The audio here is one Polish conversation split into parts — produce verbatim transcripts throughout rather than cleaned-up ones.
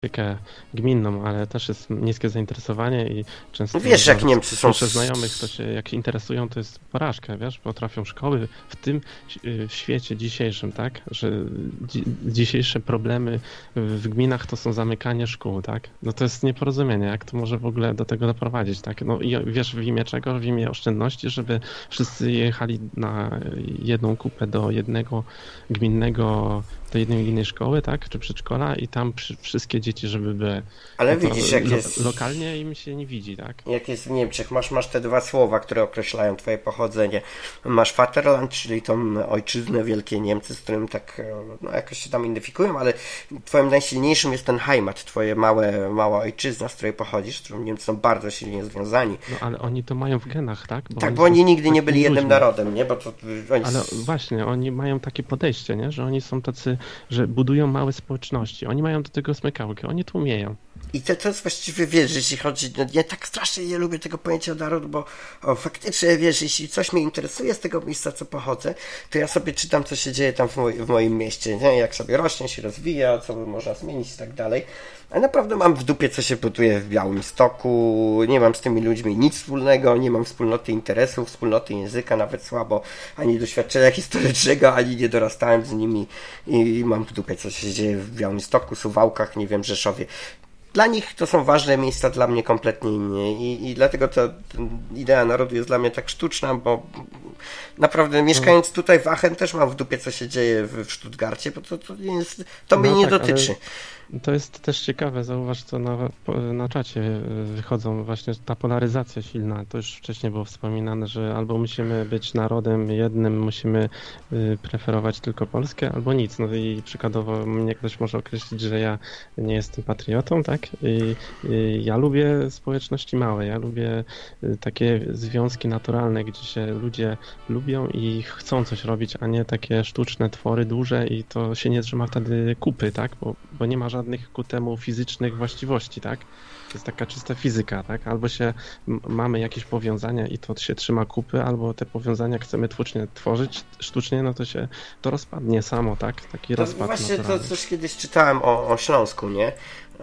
gminną, ale też jest niskie zainteresowanie i często wiesz, jak Niemcy są przez znajomych, to się jak się interesują, to jest porażka, wiesz, potrafią szkoły w tym świecie dzisiejszym, tak, że dzi- dzisiejsze problemy w gminach to są zamykanie szkół, tak, no to jest nieporozumienie, jak to może w ogóle do tego doprowadzić, tak, no i wiesz, w imię czego? W imię oszczędności, żeby wszyscy jechali na jedną kupę do jednego gminnego, do jednej gminnej szkoły, tak, czy przedszkola i tam przy, wszystkie dzieci, żeby były. Ale no widzisz, jak lo, jest... Lokalnie im się nie widzi, tak? Jak jest w Niemczech, masz, masz te dwa słowa, które określają twoje pochodzenie. Masz Vaterland, czyli tą ojczyznę, wielkie Niemcy, z którym tak, no jakoś się tam identyfikują, ale twoim najsilniejszym jest ten Heimat, twoje małe, mała ojczyzna, z której pochodzisz, z którą Niemcy są bardzo silnie związani. No ale oni to mają w genach, tak? Bo tak, oni bo oni nigdy nie byli jednym ludźmi. narodem, nie? Bo to, oni... Ale właśnie, oni mają takie podejście, nie? Że oni są tacy, że budują małe społeczności. Oni mają do tego smykałkę, oni to umieją. I to, to jest właściwie, wiesz, jeśli chodzi, no, ja tak strasznie nie lubię tego pojęcia naród, bo o, faktycznie, wiesz, jeśli coś mnie interesuje z tego miejsca, co pochodzę, to ja sobie czytam, co się dzieje tam w, moj, w moim mieście, nie? Jak sobie rośnie, się rozwija, co można zmienić i tak dalej. A naprawdę mam w dupie, co się buduje w Białymstoku, nie mam z tymi ludźmi nic wspólnego, nie mam wspólnoty interesów, wspólnoty języka, nawet słabo, ani doświadczenia historycznego, ani nie dorastałem z nimi i mam w dupie, co się dzieje w Białymstoku, Suwałkach, nie wiem, Rzeszowie. Dla nich to są ważne miejsca, dla mnie kompletnie inne i, i dlatego ta idea narodu jest dla mnie tak sztuczna, bo naprawdę mieszkając tutaj w Aachen też mam w dupie, co się dzieje w, w Stuttgarcie, bo to, to, nie jest, to mnie no nie tak, dotyczy. To jest też ciekawe, zauważ, co na, na czacie wychodzą, właśnie ta polaryzacja silna. To już wcześniej było wspominane, że albo musimy być narodem jednym, musimy preferować tylko Polskę, albo nic. No i przykładowo mnie ktoś może określić, że ja nie jestem patriotą, tak? I, i ja lubię społeczności małe, ja lubię takie związki naturalne, gdzie się ludzie lubią i chcą coś robić, a nie takie sztuczne twory duże i to się nie trzyma wtedy kupy, tak? Bo, bo nie ma żadnych ku temu fizycznych właściwości, tak? To jest taka czysta fizyka, tak? Albo się m- mamy jakieś powiązania i to się trzyma kupy, albo te powiązania chcemy twórcznie tworzyć sztucznie, no to się to rozpadnie samo, tak? Taki to rozpad właśnie naturalny. to coś kiedyś czytałem o, o Śląsku, nie?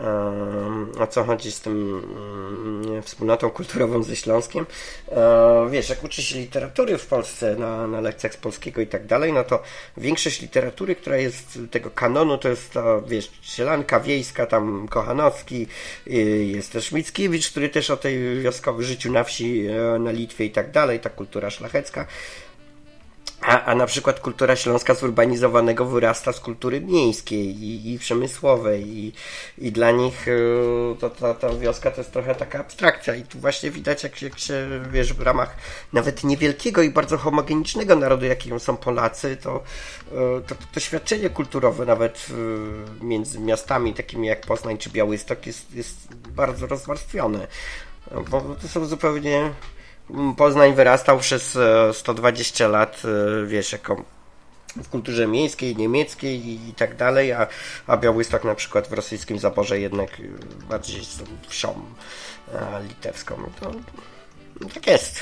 O co chodzi z tym nie, wspólnotą kulturową ze Śląskiem. Wiesz, jak uczy się literatury w Polsce na, na lekcjach z polskiego i tak dalej, no to większość literatury, która jest tego kanonu, to jest to, wiesz, Sielanka Wiejska, tam Kochanowski, jest też Mickiewicz, który też o tej wioskowym życiu na wsi, na Litwie i tak dalej, ta kultura szlachecka. A, a na przykład kultura śląska zurbanizowanego wyrasta z kultury miejskiej i, i przemysłowej i, i dla nich to, to, ta wioska to jest trochę taka abstrakcja i tu właśnie widać, jak, jak się, wiesz, w ramach nawet niewielkiego i bardzo homogenicznego narodu, jakim są Polacy, to, to, to doświadczenie kulturowe nawet między miastami takimi jak Poznań czy Białystok jest, jest bardzo rozwarstwione, bo to są zupełnie... Poznań wyrastał przez sto dwadzieścia lat, wiesz, jako w kulturze miejskiej, niemieckiej i, i tak dalej, a, a Białystok na przykład w rosyjskim zaborze jednak bardziej z tą wsią litewską. To, no tak jest.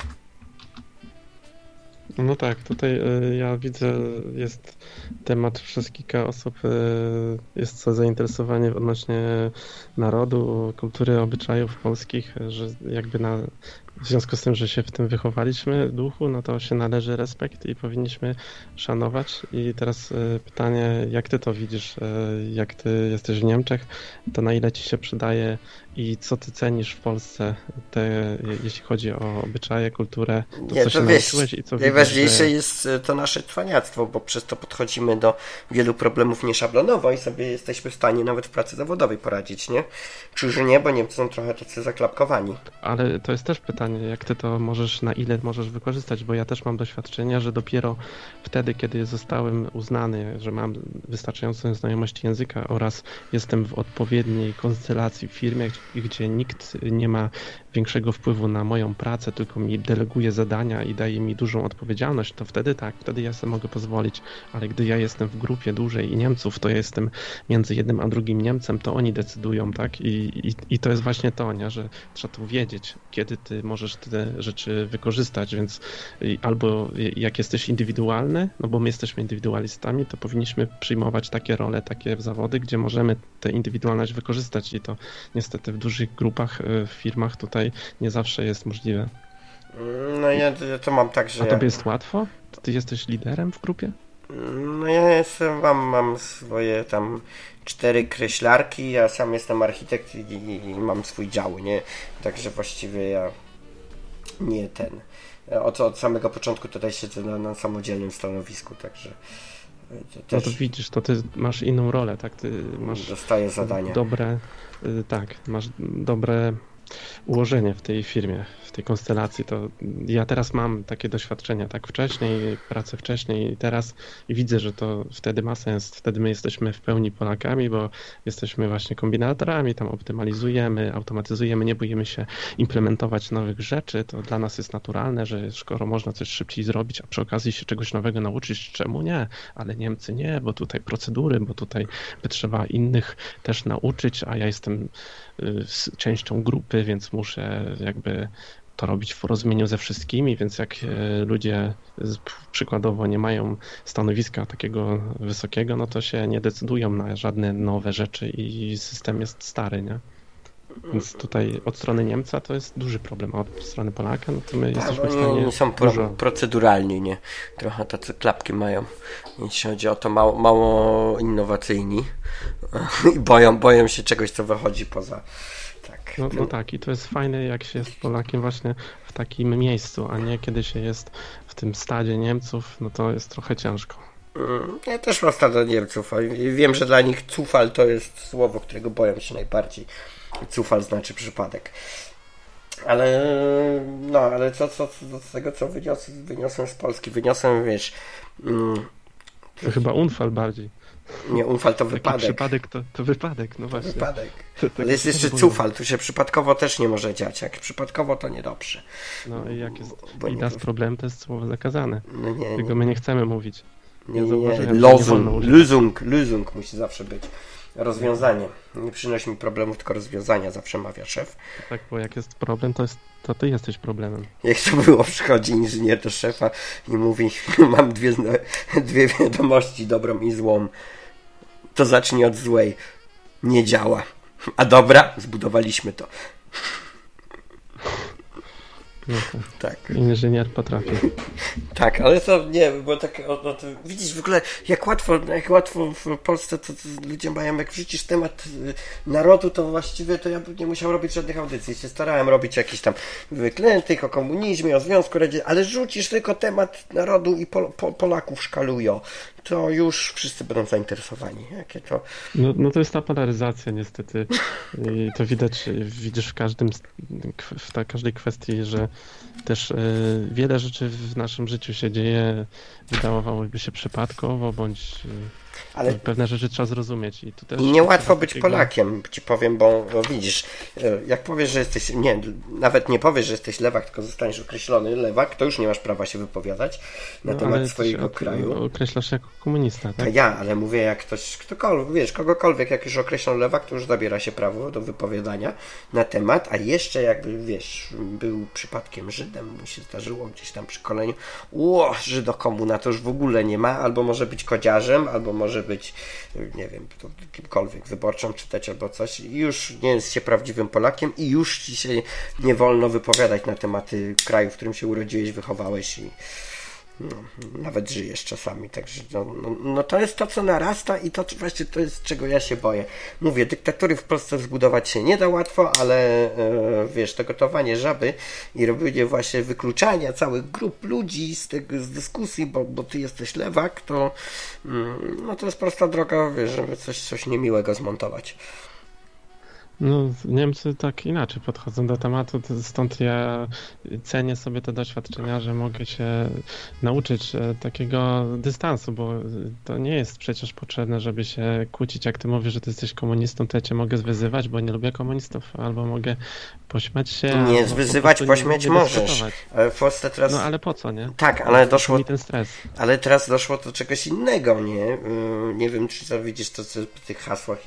No tak, tutaj ja widzę, jest temat przez kilka osób, jest co zainteresowanie odnośnie narodu, kultury, obyczajów polskich, że jakby na, w związku z tym, że się w tym wychowaliśmy, duchu, no to się należy respekt i powinniśmy szanować. I teraz pytanie, jak ty to widzisz, jak ty jesteś w Niemczech, to na ile ci się przydaje i co ty cenisz w Polsce, te, jeśli chodzi o obyczaje, kulturę, to Nie, co to się wiesz, nauczyłeś i co najważniejsze widzisz, że... jest to nasze trwaniactwo, bo przez to podchodzimy do wielu problemów nieszablonowo i sobie jesteśmy w stanie nawet w pracy zawodowej poradzić, nie? Czyż nie, bo Niemcy są trochę tacy zaklapkowani. Ale to jest też pytanie, jak ty to możesz, na ile możesz wykorzystać, bo ja też mam doświadczenia, że dopiero wtedy, kiedy zostałem uznany, że mam wystarczającą znajomość języka oraz jestem w odpowiedniej konstelacji w firmie, gdzie nikt nie ma większego wpływu na moją pracę, tylko mi deleguje zadania i daje mi dużą odpowiedzialność, to wtedy tak, wtedy ja sobie mogę pozwolić, ale gdy ja jestem w grupie dużej i Niemców, to ja jestem między jednym a drugim Niemcem, to oni decydują, tak? I, i, i to jest właśnie to, nie? Że trzeba tu wiedzieć, kiedy ty możesz możesz te rzeczy wykorzystać, więc albo jak jesteś indywidualny, no bo my jesteśmy indywidualistami, to powinniśmy przyjmować takie role, takie zawody, gdzie możemy tę indywidualność wykorzystać i to niestety w dużych grupach, w firmach tutaj nie zawsze jest możliwe. No ja to mam tak, że... A tobie jest łatwo? Ty jesteś liderem w grupie? No ja jestem, mam, mam swoje tam cztery kreślarki, ja sam jestem architekt i, i, i mam swój dział, nie? Także właściwie ja nie ten... Od, od samego początku tutaj siedzę na, na samodzielnym stanowisku, także... To też... No to widzisz, to ty masz inną rolę, tak? Ty masz... Dostaję zadania. Dobre... Tak, masz dobre... ułożenie w tej firmie, w tej konstelacji, to ja teraz mam takie doświadczenia, tak wcześniej, pracę wcześniej i teraz i widzę, że to wtedy ma sens, wtedy my jesteśmy w pełni Polakami, bo jesteśmy właśnie kombinatorami, tam optymalizujemy, automatyzujemy, nie boimy się implementować nowych rzeczy, to dla nas jest naturalne, że skoro można coś szybciej zrobić, a przy okazji się czegoś nowego nauczyć, czemu nie, ale Niemcy nie, bo tutaj procedury, bo tutaj by trzeba innych też nauczyć, a ja jestem częścią grupy, więc muszę jakby to robić w porozumieniu ze wszystkimi, więc jak ludzie przykładowo nie mają stanowiska takiego wysokiego, no to się nie decydują na żadne nowe rzeczy i system jest stary, nie? Więc tutaj od strony Niemca to jest duży problem, a od strony Polaka, no to my tak, jesteśmy w oni, stanie oni są pro, dużo... proceduralni, nie? Trochę tacy klapki mają, jeśli chodzi o to mało, mało innowacyjni i boją, boją się czegoś, co wychodzi poza... Tak. No, no tak, i to jest fajne, jak się jest Polakiem właśnie w takim miejscu, a nie kiedy się jest w tym stadzie Niemców, no to jest trochę ciężko. Ja też mam stado Niemców i wiem, że dla nich Zufall to jest słowo, którego boją się najbardziej. Zufall znaczy przypadek. Ale no, ale co, co, co z tego, co wynios, wyniosłem z Polski? Wyniosłem, wiesz... Mm, to chyba Unfall bardziej. Nie, Unfall to wypadek. Przypadek to, to wypadek, no właśnie. Wypadek. To, to ale jest jeszcze Zufall, tu się przypadkowo też nie może dziać. Jak przypadkowo, to niedobrze. No i jak jest Bo i das problem, to jest słowo zakazane. No nie, Tego nie. my nie chcemy mówić. Nie, Ja nie, nie. Losung, Lösung, Lösung musi zawsze być. Rozwiązanie. Nie przynosi mi problemów, tylko rozwiązania zawsze mawia szef. Tak, bo jak jest problem, to, jest, to ty jesteś problemem. Jak to było, przychodzi inżynier do szefa i mówi, mam dwie, dwie wiadomości, dobrą i złą. To zacznij od złej. Nie działa. A dobra, zbudowaliśmy to. No tak. Tak. Inżynier potrafi. Tak, ale to nie, bo tak, o, o, to, widzisz w ogóle jak łatwo, jak łatwo w Polsce to, to ludzie mają, jak wrzucisz temat narodu, to właściwie to ja bym nie musiał robić żadnych audycji. Się starałem robić jakiś tam wyklętych o komunizmie, o Związku Radzieckim, ale rzucisz tylko temat narodu i Pol, Pol, Polaków szkalują, to już wszyscy będą zainteresowani. Jakie to... No, no to jest ta polaryzacja niestety i to widać, widzisz w każdym, w ta, każdej kwestii, że też y, wiele rzeczy w naszym życiu się dzieje, wydawałoby się przypadkowo, bądź y, ale pewne rzeczy trzeba zrozumieć. I tu też niełatwo być takiego... Polakiem, ci powiem, bo, bo widzisz, jak powiesz, że jesteś, nie, nawet nie powiesz, że jesteś lewak, tylko zostaniesz określony lewak, to już nie masz prawa się wypowiadać na no, temat swojego od, kraju. Określasz jako komunista, tak? Ja, ale mówię, jak ktoś, ktokolwiek, wiesz, kogokolwiek, jak już określą lewak, to już zabiera się prawo do wypowiadania na temat, a jeszcze jakby, wiesz, był przypadkiem Żydem, mu się zdarzyło gdzieś tam przy koleniu, ło, Żydokomuna to już w ogóle nie ma, albo może być kodziarzem, albo może być, nie wiem, kimkolwiek, wyborczą czytać albo coś, i już nie jest się prawdziwym Polakiem i już ci się nie wolno wypowiadać na tematy kraju, w którym się urodziłeś, wychowałeś i no, nawet żyjesz czasami, także no, no, no to jest to, co narasta i to właśnie to jest, czego ja się boję. Mówię, dyktatury w Polsce zbudować się nie da łatwo, ale e, wiesz, to gotowanie żaby i robienie właśnie wykluczania całych grup ludzi z, tego, z dyskusji, bo, bo ty jesteś lewak, to mm, no to jest prosta droga, wiesz, żeby coś, coś niemiłego zmontować. No, Niemcy tak inaczej podchodzą do tematu, stąd ja cenię sobie te doświadczenia, że mogę się nauczyć takiego dystansu, bo to nie jest przecież potrzebne, żeby się kłócić. Jak ty mówisz, że ty jesteś komunistą, to ja cię mogę zwyzywać, bo nie lubię komunistów, albo mogę pośmiać się. Nie, zwyzywać, po pośmiać możesz. Ale w Polsce teraz... No ale po co, nie? Tak, ale doszło... ten stres. Ale teraz doszło do czegoś innego, nie? Nie wiem, czy to widzisz to w tych hasłach i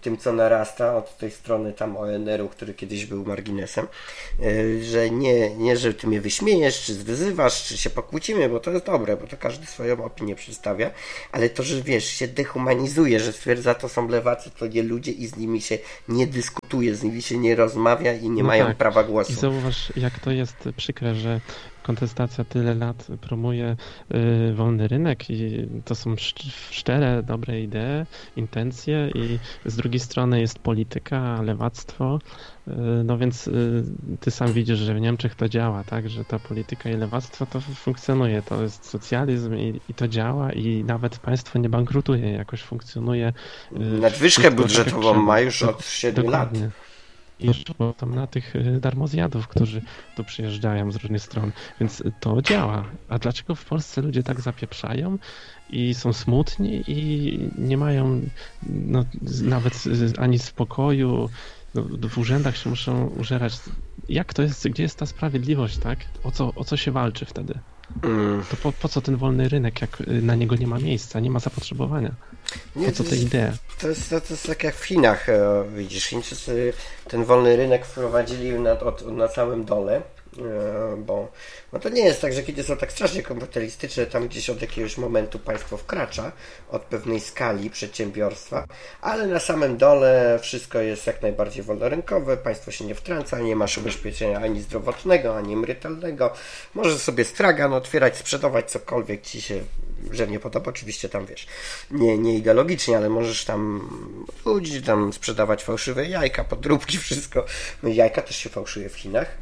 tym, co narasta od tej strony tam O N R u, który kiedyś był marginesem, że nie, nie, że ty mnie wyśmiejesz, czy zwyzywasz, czy się pokłócimy, bo to jest dobre, bo to każdy swoją opinię przedstawia, ale to, że wiesz, się dehumanizuje, że stwierdza, to są lewacy, to nie ludzie i z nimi się nie dyskutuje, z nimi się nie rozmawia i nie no mają tak. prawa głosu. I zauważ, jak to jest przykre, że kontestacja tyle lat promuje y, wolny rynek i to są szczere, dobre idee, intencje i z drugiej strony jest polityka, lewactwo, y, no więc y, ty sam widzisz, że w Niemczech to działa, tak, że ta polityka i lewactwo to funkcjonuje, to jest socjalizm i, i to działa i nawet państwo nie bankrutuje, jakoś funkcjonuje. Y, Nadwyżkę budżetową tak ma już od siedmiu lat. I bo tam na tych darmozjadów, którzy tu przyjeżdżają z różnych stron, więc to działa. A dlaczego w Polsce ludzie tak zapieprzają i są smutni i nie mają no, nawet ani spokoju, no, w urzędach się muszą użerać. Jak to jest, gdzie jest ta sprawiedliwość, tak? O co, o co się walczy wtedy? To po, po co ten wolny rynek, jak na niego nie ma miejsca, nie ma zapotrzebowania? Nie, po co te idee? To jest, to jest tak jak w Chinach, widzisz, Chińczycy ten wolny rynek wprowadzili na, od, na samym dole, bo no to nie jest tak, że kiedy są tak strasznie kapitalistyczne, tam gdzieś od jakiegoś momentu państwo wkracza od pewnej skali przedsiębiorstwa, ale na samym dole wszystko jest jak najbardziej wolnorynkowe, państwo się nie wtrąca, nie masz ubezpieczenia ani zdrowotnego, ani emerytalnego, możesz sobie stragan otwierać, sprzedawać cokolwiek ci się że nie podoba, oczywiście tam wiesz, nie, nie ideologicznie, ale możesz tam ludzi tam sprzedawać fałszywe jajka, podróbki, wszystko. No i jajka też się fałszuje w Chinach.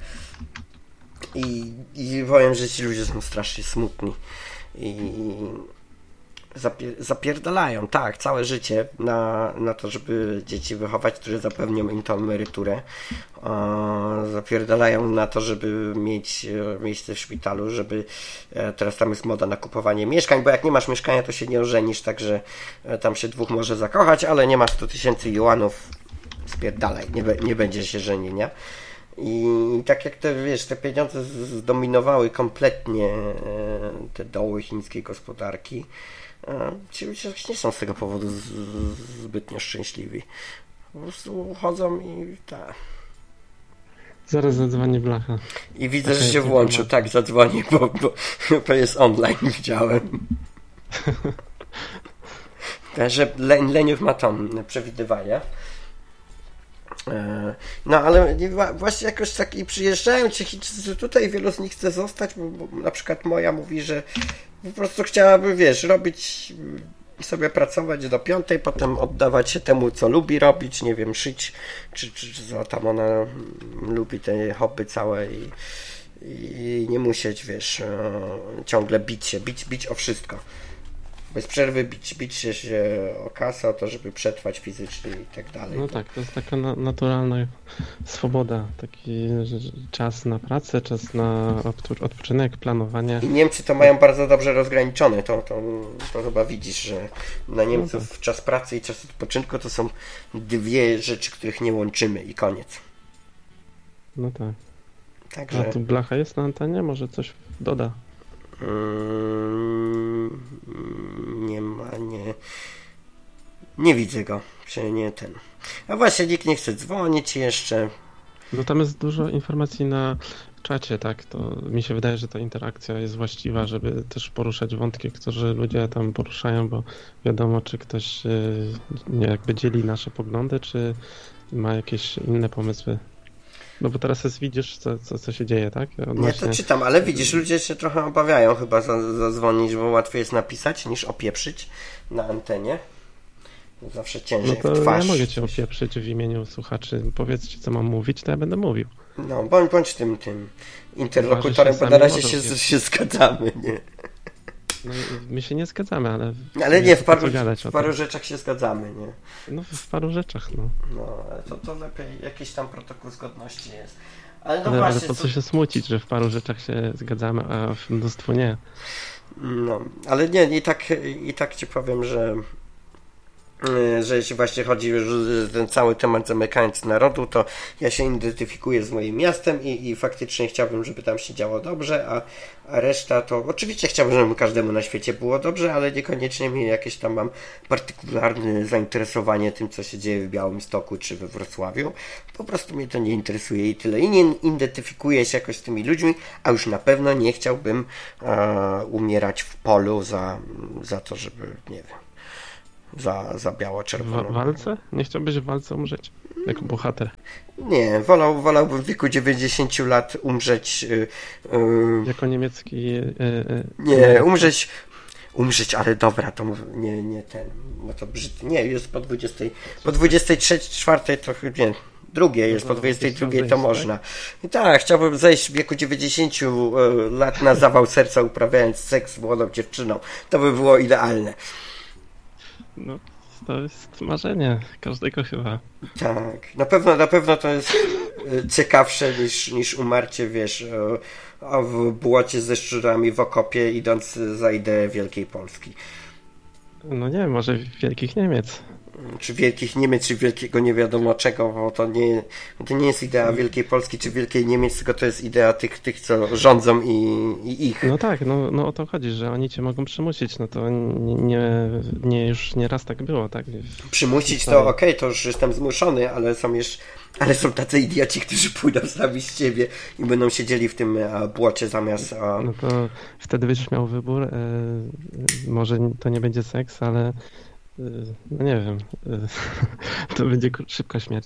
I, i powiem, że ci ludzie są strasznie smutni i zapier- zapierdalają, tak, całe życie na, na to, żeby dzieci wychować, które zapewnią im tą emeryturę. E, zapierdalają na to, żeby mieć miejsce w szpitalu, żeby e, teraz tam jest moda na kupowanie mieszkań, bo jak nie masz mieszkania, to się nie ożenisz, także e, tam się dwóch może zakochać, ale nie masz sto tysięcy juanów, spierdalaj, nie, be- nie będzie się żenienia. I tak jak te, wiesz, te pieniądze zdominowały kompletnie te doły chińskiej gospodarki, ci ludzie nie są z tego powodu zbytnio szczęśliwi. Po prostu chodzą i tak. Zaraz zadzwoni Blacha. I widzę, okay, że się włączył. Tak, zadzwoni, bo, bo to jest online, widziałem. Że Leniów ma tam przewidywania. No ale właśnie jakoś tak i przyjeżdżają ci Chińczycy tutaj, wielu z nich chce zostać, bo, bo na przykład moja mówi, że po prostu chciałaby, wiesz, robić sobie, pracować do piątej, potem oddawać się temu, co lubi robić, nie wiem, szyć, czy, czy, czy co tam ona lubi, te hobby całe i, i nie musieć, wiesz, ciągle bić się, bić, bić o wszystko. Bez przerwy bić, bić się, się o kasę, o to, żeby przetrwać fizycznie i tak dalej. No tak, to jest taka na, naturalna swoboda, taki czas na pracę, czas na odpoczynek, planowanie. I Niemcy to mają bardzo dobrze rozgraniczone, to, to, to chyba widzisz, że na Niemców no tak. Czas pracy i czas odpoczynku to są dwie rzeczy, których nie łączymy i koniec. No tak. Także... A tu Blacha jest na antenie? Może coś doda? Hmm, nie ma, nie nie widzę go, czy nie ten. A właśnie nikt nie chce dzwonić jeszcze. No tam jest dużo informacji na czacie, tak, to mi się wydaje, że ta interakcja jest właściwa, żeby też poruszać wątki, które ludzie tam poruszają, bo wiadomo, czy ktoś nie jakby dzieli nasze poglądy, czy ma jakieś inne pomysły. No bo teraz jest, widzisz, co, co, co się dzieje, tak? Odnośnie... Ja to czytam, ale widzisz, ludzie się trochę obawiają chyba zadzwonić, bo łatwiej jest napisać niż opieprzyć na antenie. Zawsze ciężej no to w twarz. Ja mogę cię opieprzyć w imieniu słuchaczy. Powiedzcie, co mam mówić, to ja będę mówił. No, bądź, bądź tym, tym interlokutorem, bo na razie się, się zgadzamy, nie? No, my się nie zgadzamy, ale... Ale nie, w paru, w paru rzeczach się zgadzamy, nie? No, w paru rzeczach, no. No, ale to, to lepiej jakiś tam protokół zgodności jest. Ale no ale, właśnie... Ale po co się smucić, że w paru rzeczach się zgadzamy, a w mnóstwo nie? No, ale nie, i tak, i tak ci powiem, że że jeśli właśnie chodzi już ten cały temat zamykając narodu, to ja się identyfikuję z moim miastem i, i faktycznie chciałbym, żeby tam się działo dobrze, a, a reszta to oczywiście chciałbym, żeby każdemu na świecie było dobrze, ale niekoniecznie mi jakieś tam mam partykularne zainteresowanie tym, co się dzieje w Białymstoku czy we Wrocławiu. Po prostu mnie to nie interesuje i tyle. I nie identyfikuję się jakoś z tymi ludźmi, a już na pewno nie chciałbym e, umierać w polu za, za to, żeby, nie wiem, za, za biało-czerwoną. W walce? Nie chciałbyś w walce umrzeć? Jako bohater? Nie, wolał, wolałbym w wieku dziewięćdziesięciu lat umrzeć... Yy, yy, jako niemiecki... Yy, yy, nie, umrzeć... Umrzeć, ale dobra, to nie, nie ten... No to brzyd... Nie, jest po dwudziestej... Po dwudziestej trzeciej, czwartej to nie... Drugie jest, po dwudziestej drugiej to można. I tak, chciałbym zejść w wieku dziewięćdziesięciu lat na zawał serca, uprawiając seks z młodą dziewczyną. To by było idealne. No, to jest marzenie każdego chyba. Tak, na pewno, na pewno to jest ciekawsze niż, niż umarcie, wiesz, w błocie ze szczurami w okopie, idąc za ideę Wielkiej Polski. No nie, może Wielkich Niemiec. Czy Wielkich Niemiec, czy Wielkiego nie wiadomo czego, bo to nie, to nie jest idea Wielkiej Polski, czy Wielkiej Niemiec, tylko to jest idea tych, tych co rządzą i, i ich. No tak, no, no o to chodzi, że oni cię mogą przymusić, no to nie, nie, nie już nie raz tak było, tak? Przymusić to okej, okay, to już jestem zmuszony, ale są jeszcze, ale są tacy idioci, którzy pójdą sami z siebie i będą siedzieli w tym błocie zamiast... A... No to wtedy będziesz miał wybór, e, może to nie będzie seks, ale no nie wiem, to będzie szybka śmierć.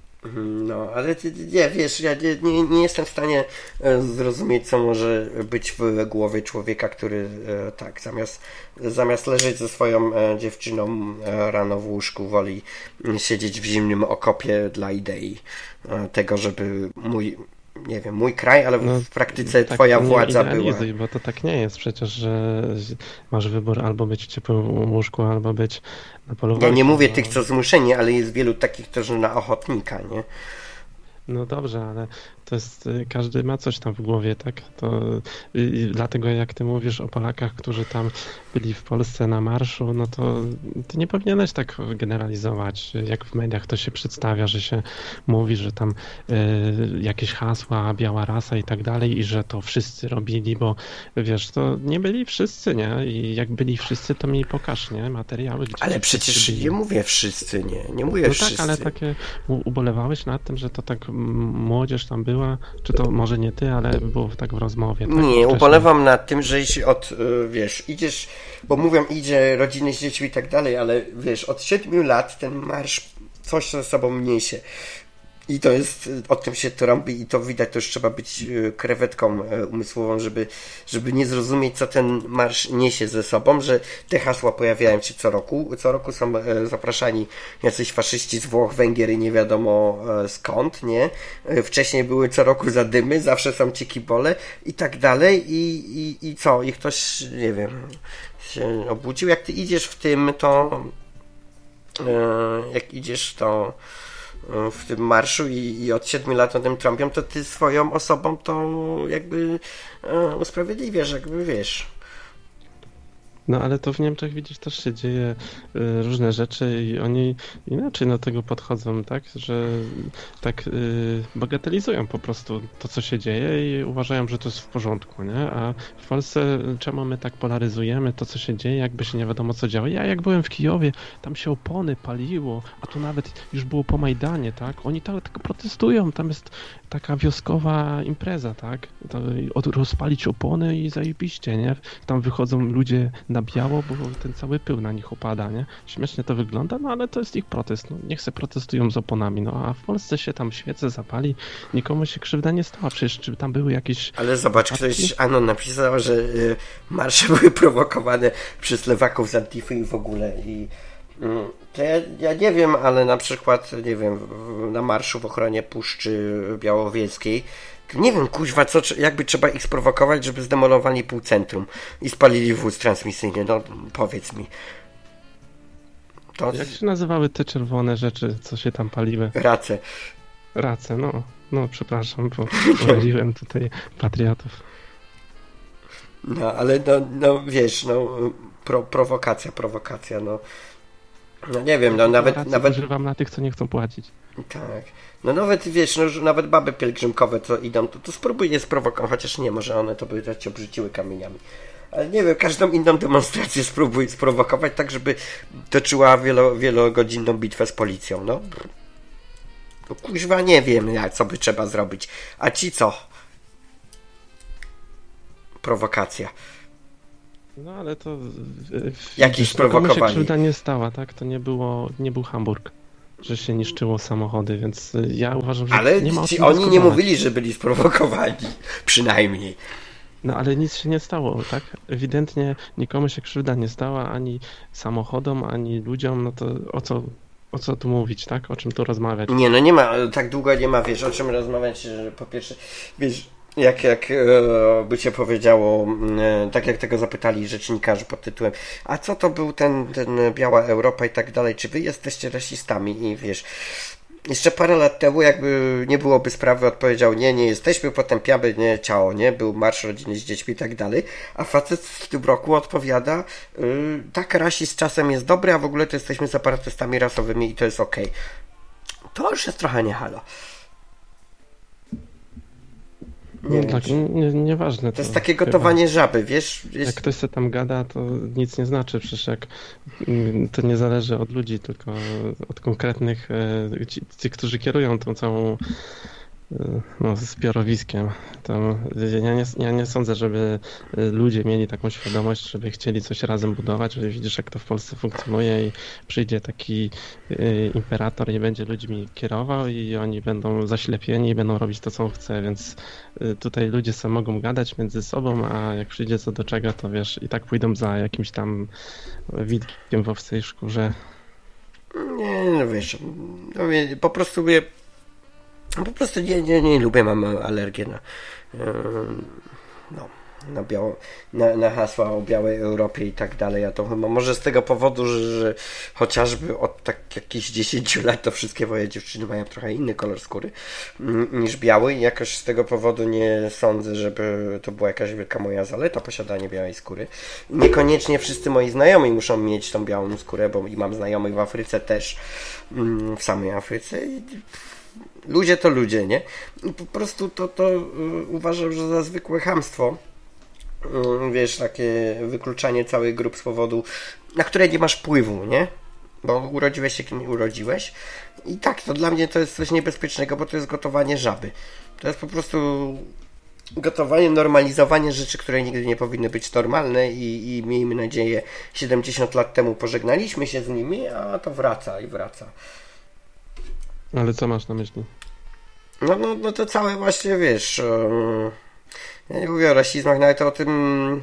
No, ale nie, wiesz, ja nie, nie, nie jestem w stanie zrozumieć, co może być w głowie człowieka, który tak, zamiast, zamiast leżeć ze swoją dziewczyną rano w łóżku, woli siedzieć w zimnym okopie dla idei tego, żeby mój nie wiem, mój kraj, ale no, w praktyce tak twoja władza była. Bo to tak nie jest przecież, że masz wybór albo być w ciepłym łóżku, albo być na polu walki. Ja nie mówię no... tych, co zmuszeni, ale jest wielu takich, którzy na ochotnika, nie? No dobrze, ale to jest, każdy ma coś tam w głowie, tak? To i, i dlatego jak ty mówisz o Polakach, którzy tam byli w Polsce na marszu, no to ty nie powinieneś tak generalizować, jak w mediach to się przedstawia, że się mówi, że tam y, jakieś hasła, biała rasa i tak dalej i że to wszyscy robili, bo wiesz, to nie byli wszyscy, nie? I jak byli wszyscy, to mi pokaż, nie? Materiały, gdzie ale przecież byli. Nie mówię wszyscy, nie? Nie mówię no wszyscy. Tak, ale takie ubolewałeś nad tym, że to tak młodzież tam była, czy to może nie ty, ale było tak w rozmowie. Tak? Nie, Wcześniej. ubolewam nad tym, że jeśli od, wiesz, idziesz, bo mówią, idzie rodziny z dziećmi i tak dalej, ale wiesz, od siedmiu lat ten marsz coś ze sobą niesie. I to jest, o tym się trąbi i to widać, to już trzeba być krewetką umysłową, żeby, żeby nie zrozumieć, co ten marsz niesie ze sobą, że te hasła pojawiają się co roku. Co roku są zapraszani jacyś faszyści z Włoch, Węgier i nie wiadomo skąd, nie? Wcześniej były co roku zadymy, zawsze są ci kibole i tak dalej i, i, i co? I ktoś, nie wiem, się obudził. Jak ty idziesz w tym, to jak idziesz, to w tym marszu i, i od siedmiu lat o tym trąbią, to ty swoją osobą to jakby e, usprawiedliwiasz, jakby wiesz. No ale to w Niemczech widzisz też się dzieje y, różne rzeczy i oni inaczej do tego podchodzą, tak, że tak y, bagatelizują po prostu to, co się dzieje i uważają, że to jest w porządku, nie? A w Polsce czemu my tak polaryzujemy to, co się dzieje, jakby się nie wiadomo co działo. Ja jak byłem w Kijowie, tam się opony paliło, a tu nawet już było po Majdanie, tak? Oni tak, tak protestują, tam jest taka wioskowa impreza, tak? To, od, rozpalić opony i zajebiście, nie? Tam wychodzą ludzie na biało, bo ten cały pył na nich opada, nie? Śmiesznie to wygląda, no ale to jest ich protest, no niech se protestują z oponami, no a w Polsce się tam świece zapali, nikomu się krzywda nie stała, przecież czy tam były jakieś... Ale zobacz, ktoś, Ano napisał, że y, marsze były prowokowane przez lewaków z Antify i w ogóle i y, to ja, ja nie wiem, ale na przykład, nie wiem, na marszu w ochronie Puszczy Białowieskiej nie wiem, kuźwa, co, jakby trzeba ich sprowokować, żeby zdemolowali pół centrum i spalili wóz transmisyjny, no powiedz mi. To... Jak się nazywały te czerwone rzeczy, co się tam paliły? Race. Race, no. No, przepraszam, bo pomyliłem tutaj patriotów. No, ale no, no wiesz, no, pro, prowokacja, prowokacja, no. No nie wiem, no nawet... nawet... używam na tych, co nie chcą płacić. Tak. No nawet, wiesz, no, że nawet baby pielgrzymkowe to idą, to, to spróbuj je sprowokować, chociaż nie, może one to by cię obrzuciły kamieniami. Ale nie wiem, każdą inną demonstrację spróbuj sprowokować tak, żeby toczyła wielo, wielogodzinną bitwę z policją, no. No kuźwa, nie wiem, jak, co by trzeba zrobić. A ci co? Prowokacja. No ale to... Jakiś prowokowali. Komu się krzywda nie stała, tak? To nie było, nie był Hamburg, że się niszczyło samochody, więc ja uważam, że ale nie ma o ci czym oni dyskutować. nie mówili, że byli sprowokowani. Przynajmniej. No ale nic się nie stało, tak? Ewidentnie nikomu się krzywda nie stała, ani samochodom, ani ludziom, no to o co, o co tu mówić, tak? O czym tu rozmawiać? Nie, no nie ma, tak długo nie ma, wiesz, o czym rozmawiać, że po pierwsze, wiesz, jak, jak e, by cię powiedziało, e, tak jak tego zapytali rzecznikarze pod tytułem, a co to był ten, ten biała Europa i tak dalej, czy wy jesteście rasistami? I wiesz, jeszcze parę lat temu, jakby nie byłoby sprawy, odpowiedział, nie, nie jesteśmy, potępiamy, nie, ciało, nie, był marsz rodziny z dziećmi i tak dalej, a facet w tym roku odpowiada, yy, tak, rasizm czasem jest dobry, a w ogóle to jesteśmy separatystami rasowymi i to jest okej. To już jest trochę nie halo. Nie, no tak, nie, nieważne. To, to jest takie gotowanie chyba żaby, wiesz? Jest... Jak ktoś se tam gada, to nic nie znaczy, przecież jak to nie zależy od ludzi, tylko od konkretnych, ci, ci którzy kierują tą całą no, zbiorowiskiem. Tam, ja, nie, ja nie sądzę, żeby ludzie mieli taką świadomość, żeby chcieli coś razem budować. Widzisz, jak to w Polsce funkcjonuje i przyjdzie taki y, imperator i będzie ludźmi kierował i oni będą zaślepieni i będą robić to, co on chce, więc y, tutaj ludzie sobie mogą gadać między sobą, a jak przyjdzie co do czego, to wiesz, i tak pójdą za jakimś tam wilkiem w owcej szkórze. Nie, no wiesz, no, po prostu mnie Po prostu nie, nie, nie lubię, mam alergię na, no, na, biało, na, na hasła o białej Europie i tak dalej. A to chyba może z tego powodu, że, że chociażby od tak jakichś dziesięciu lat to wszystkie moje dziewczyny mają trochę inny kolor skóry niż biały i jakoś z tego powodu nie sądzę, żeby to była jakaś wielka moja zaleta, posiadanie białej skóry. Niekoniecznie wszyscy moi znajomi muszą mieć tą białą skórę, bo i mam znajomych w Afryce też, w samej Afryce i ludzie to ludzie, nie? I po prostu to, to yy, uważam, że za zwykłe chamstwo, yy, wiesz, takie wykluczanie całych grup z powodu, na które nie masz wpływu, nie? Bo urodziłeś się, kim nie urodziłeś. I tak, to dla mnie to jest coś niebezpiecznego, bo to jest gotowanie żaby. To jest po prostu gotowanie, normalizowanie rzeczy, które nigdy nie powinny być normalne i, i miejmy nadzieję, siedemdziesiąt lat temu pożegnaliśmy się z nimi, a to wraca i wraca. Ale co masz na myśli? No, no, no to całe właśnie, wiesz, um, ja nie mówię o rasizmach, no ale to o tym,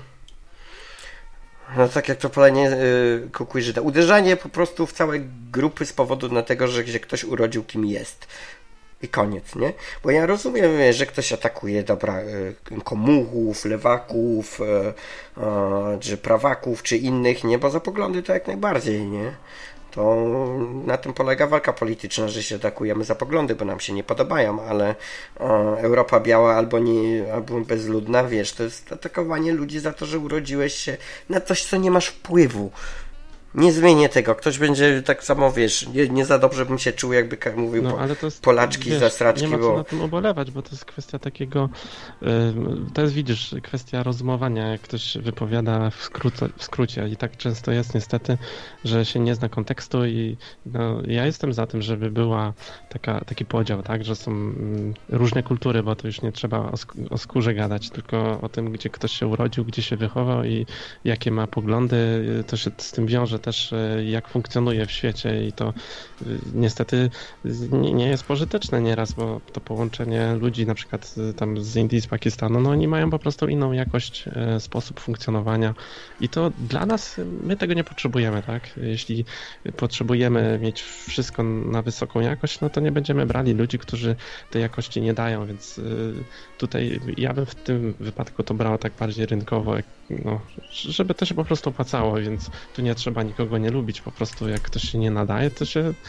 no tak jak to palenie y, kukły Żyda. Uderzanie po prostu w całe grupy z powodu na tego, że się ktoś urodził kim jest. I koniec, nie? Bo ja rozumiem, wiesz, że ktoś atakuje, dobra, y, komuchów, lewaków, y, y, czy prawaków, czy innych, nie? Bo za poglądy to jak najbardziej, nie? To na tym polega walka polityczna, że się atakujemy za poglądy, bo nam się nie podobają, ale o, Europa biała albo nie, albo bezludna, wiesz, to jest atakowanie ludzi za to, że urodziłeś się na coś, co nie masz wpływu. Nie zmienię tego. Ktoś będzie tak samo, wiesz, nie, nie za dobrze bym się czuł, jakby mówił no, po, ale to jest, Polaczki, wiesz, zastraczki. Nie ma co bo... na tym ubolewać, bo to jest kwestia takiego, to jest, widzisz, kwestia rozumowania, jak ktoś wypowiada w, skrócie, w skrócie i tak często jest niestety, że się nie zna kontekstu i no, ja jestem za tym, żeby była taka, taki podział, tak, że są różne kultury, bo to już nie trzeba o, sk- o skórze gadać, tylko o tym, gdzie ktoś się urodził, gdzie się wychował i jakie ma poglądy, to się z tym wiąże też, jak funkcjonuje w świecie i to niestety nie jest pożyteczne nieraz, bo to połączenie ludzi na przykład tam z Indii, z Pakistanu, no oni mają po prostu inną jakość, sposób funkcjonowania i to dla nas, my tego nie potrzebujemy, tak? Jeśli potrzebujemy mieć wszystko na wysoką jakość, no to nie będziemy brali ludzi, którzy tej jakości nie dają, więc tutaj ja bym w tym wypadku to brał tak bardziej rynkowo, no, żeby to się po prostu opłacało, więc tu nie trzeba nikogo nie lubić, po prostu jak ktoś się nie nadaje, to się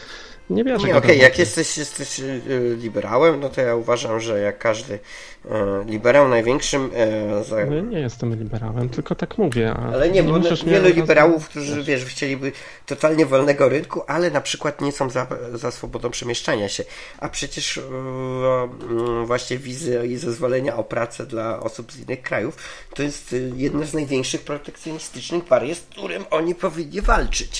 Nie bierze Nie, go okej, do jak wody. jesteś, jesteś y, liberałem, no to ja uważam, że jak każdy y, liberał największym... y, za... No ja nie jestem liberałem, tylko tak mówię. A Ale nie, bo musisz wielu mnie liberałów, którzy rozumieć. wiesz, chcieliby totalnie wolnego rynku, ale na przykład nie są za, za swobodą przemieszczania się. A przecież y, y, właśnie wizy i zezwolenia o pracę dla osób z innych krajów to jest y, jedna z największych protekcjonistycznych barier, z którym oni powinni walczyć.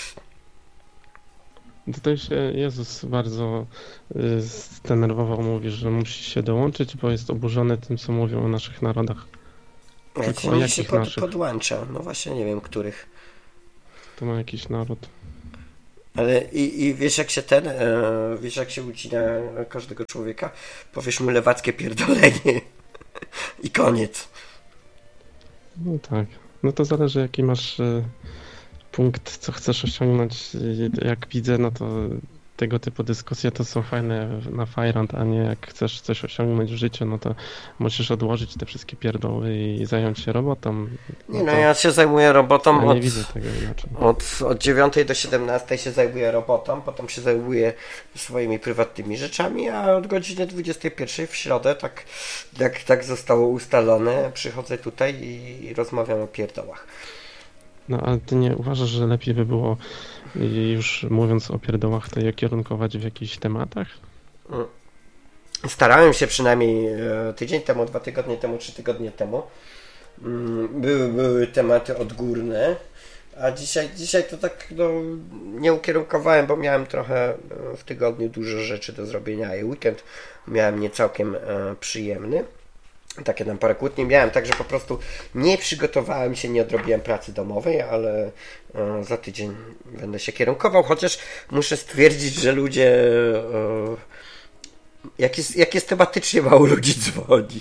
Tutaj się Jezus bardzo y, zdenerwował, mówi, że musi się dołączyć, bo jest oburzony tym, co mówią o naszych narodach. Tylko Tylko o mi się jakich pod, naszych? podłącza. No właśnie nie wiem, których. To ma jakiś naród. Ale i, i wiesz jak się ten, e, wiesz jak się ucina każdego człowieka? Powiesz mu lewackie pierdolenie. I koniec. No tak. No to zależy, jaki masz y, punkt, co chcesz osiągnąć. Y, Jak widzę, no to tego typu dyskusje to są fajne na fajrant, a nie jak chcesz coś osiągnąć w życiu, no to musisz odłożyć te wszystkie pierdoły i zająć się robotą. No Nie no, to ja się zajmuję robotą ja nie od, widzę tego inaczej. od, od dziewiątej do siedemnastej się zajmuję robotą, potem się zajmuję swoimi prywatnymi rzeczami, a od godziny dwudziestej pierwszej w środę, tak jak tak zostało ustalone, przychodzę tutaj i, i rozmawiam o pierdołach. No ale ty nie uważasz, że lepiej by było, y, już mówiąc o pierdołach, to je kierunkować w jakichś tematach? Starałem się przynajmniej e, tydzień temu, dwa tygodnie temu, trzy tygodnie temu. Mm, Były, były tematy odgórne, a dzisiaj, dzisiaj to tak no, nie ukierunkowałem, bo miałem trochę e, w tygodniu dużo rzeczy do zrobienia i weekend miałem nie całkiem e, przyjemny. Takie tam parę kłótni miałem, także po prostu nie przygotowałem się, nie odrobiłem pracy domowej, ale e, za tydzień będę się kierunkował, chociaż muszę stwierdzić, że ludzie e, jak jest, jak jest tematycznie mało ludzi dzwoni.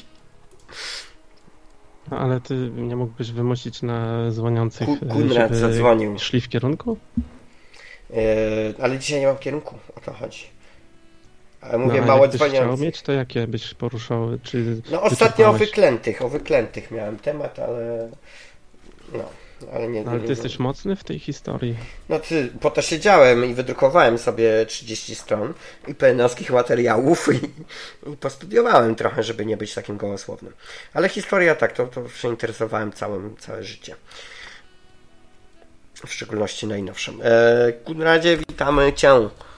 No ale ty nie mógłbyś wymusić na dzwoniących, Ku- Kunrad żeby zadzwonił. szli w kierunku? E, ale dzisiaj nie mam kierunku, o to chodzi. Ale No, mówię a mało jakbyś chciał dzwoniących. mieć, to jakie byś poruszał? Czy No ostatnio o wyczerpałeś? wyklętych, o wyklętych miałem temat, ale no, ale nie... Ale ty nie, jesteś mocny w tej historii. No ty, po to siedziałem i wydrukowałem sobie trzydzieści stron i pe en owskich materiałów i, i postudiowałem trochę, żeby nie być takim gołosłownym. Ale historia tak, to, to się interesowałem całym, całe życie. W szczególności najnowszą. E, Kunradzie, witamy Cię.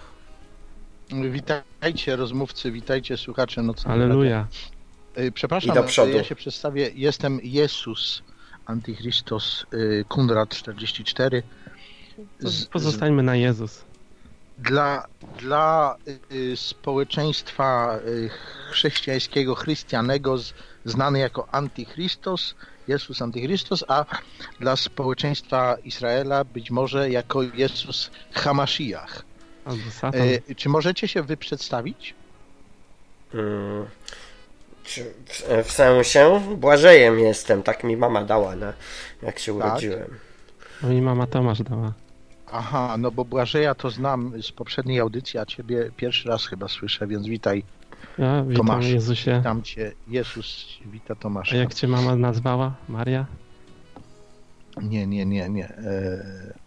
Witajcie rozmówcy, witajcie słuchacze Nocnego Alleluja. Radia. Przepraszam, I do przodu. ja się przedstawię. Jestem Jezus Antychristos Kunrad czterdzieści cztery. Z, Pozostańmy na Jezus. Dla, dla y, społeczeństwa y, chrześcijańskiego, chrystianego z, znany jako Antychristos, Jezus Antychristos, a dla społeczeństwa Izraela być może jako Jezus Hamashiach. Albo Satan. Y, czy możecie się wy przedstawić? Hmm. Czy w, w sensie Błażejem jestem, tak mi mama dała, na, jak się Tak. urodziłem. No i mama Tomasz dała. Aha, no bo Błażeja to znam z poprzedniej audycji, a ciebie pierwszy raz chyba słyszę, więc witaj, Ja witam Tomasz. Jezusie. witam cię. Jezus wita Tomasza. A jak cię mama nazwała? Maria? Nie, nie, nie, nie. E...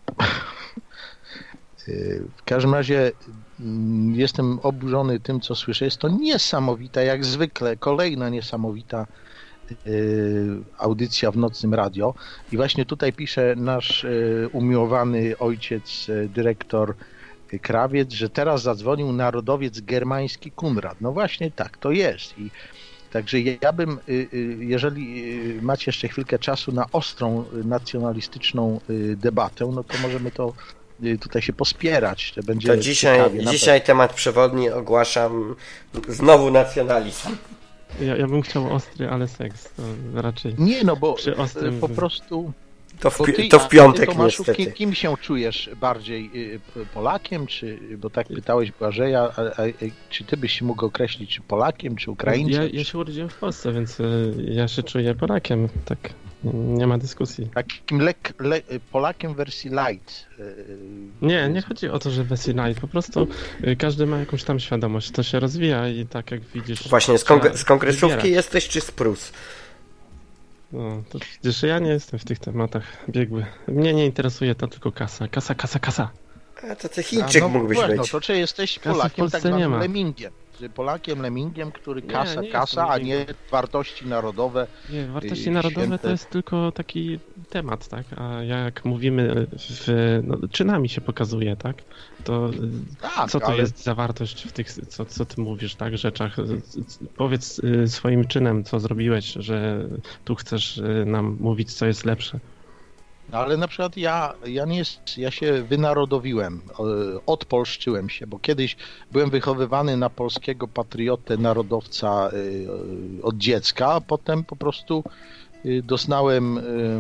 W każdym razie mm, jestem oburzony tym, co słyszę. Jest to niesamowita, jak zwykle, kolejna niesamowita y, audycja w Nocnym Radio. I właśnie tutaj pisze nasz y, umiłowany ojciec, y, dyrektor Krawiec, że teraz zadzwonił narodowiec germański Kunrad. No właśnie tak, to jest. I także ja bym, y, y, jeżeli y, macie jeszcze chwilkę czasu na ostrą, y, nacjonalistyczną y, debatę, no to możemy to y, tutaj się pospierać. To będzie To dzisiaj, ciekawie, na dzisiaj temat przewodni ogłaszam znowu nacjonalizm. Ja, ja bym chciał ostry, ale seks. To raczej. Nie, no bo Przy ostrym- po prostu... To w, Bo pi- ty, to a w piątek ty, Tomaszu, niestety. Kim, kim się czujesz bardziej? y, p- Polakiem, czy, bo tak pytałeś Błażeja, a, a, czy ty byś się mógł określić, czy Polakiem, czy Ukraińcem? Ja, ja się urodziłem w Polsce, więc y, ja się czuję Polakiem. Tak, nie ma dyskusji. Takim lek, le, Polakiem wersji light. y, Nie, nie chodzi o to, że weselaj. Po prostu y, każdy ma jakąś tam świadomość. To się rozwija i tak jak widzisz... Właśnie, z, trzeba kongre- z kongresówki wybierać. jesteś czy z Prus? No, to przecież ja nie jestem w tych tematach biegły. Mnie nie interesuje to tylko kasa. Kasa, kasa, kasa. A to ty Chińczyk no, mógłbyś no, być. No to czy jesteś Polakiem tak zwanym lemmingiem? Polakiem lemmingiem, który kasa, nie, nie kasa, a nie wartości narodowe. Nie, wartości narodowe święte. To jest tylko taki temat, tak? A jak mówimy, w, no, czynami się pokazuje, tak? To tak, co to ale... jest za wartość w tych, co, co ty mówisz, tak? Rzeczach. Powiedz swoim czynem, co zrobiłeś, że tu chcesz nam mówić, co jest lepsze. No ale na przykład ja, ja nie jest, ja się wynarodowiłem, odpolszczyłem się, bo kiedyś byłem wychowywany na polskiego patriotę, narodowca od dziecka, a potem po prostu doznałem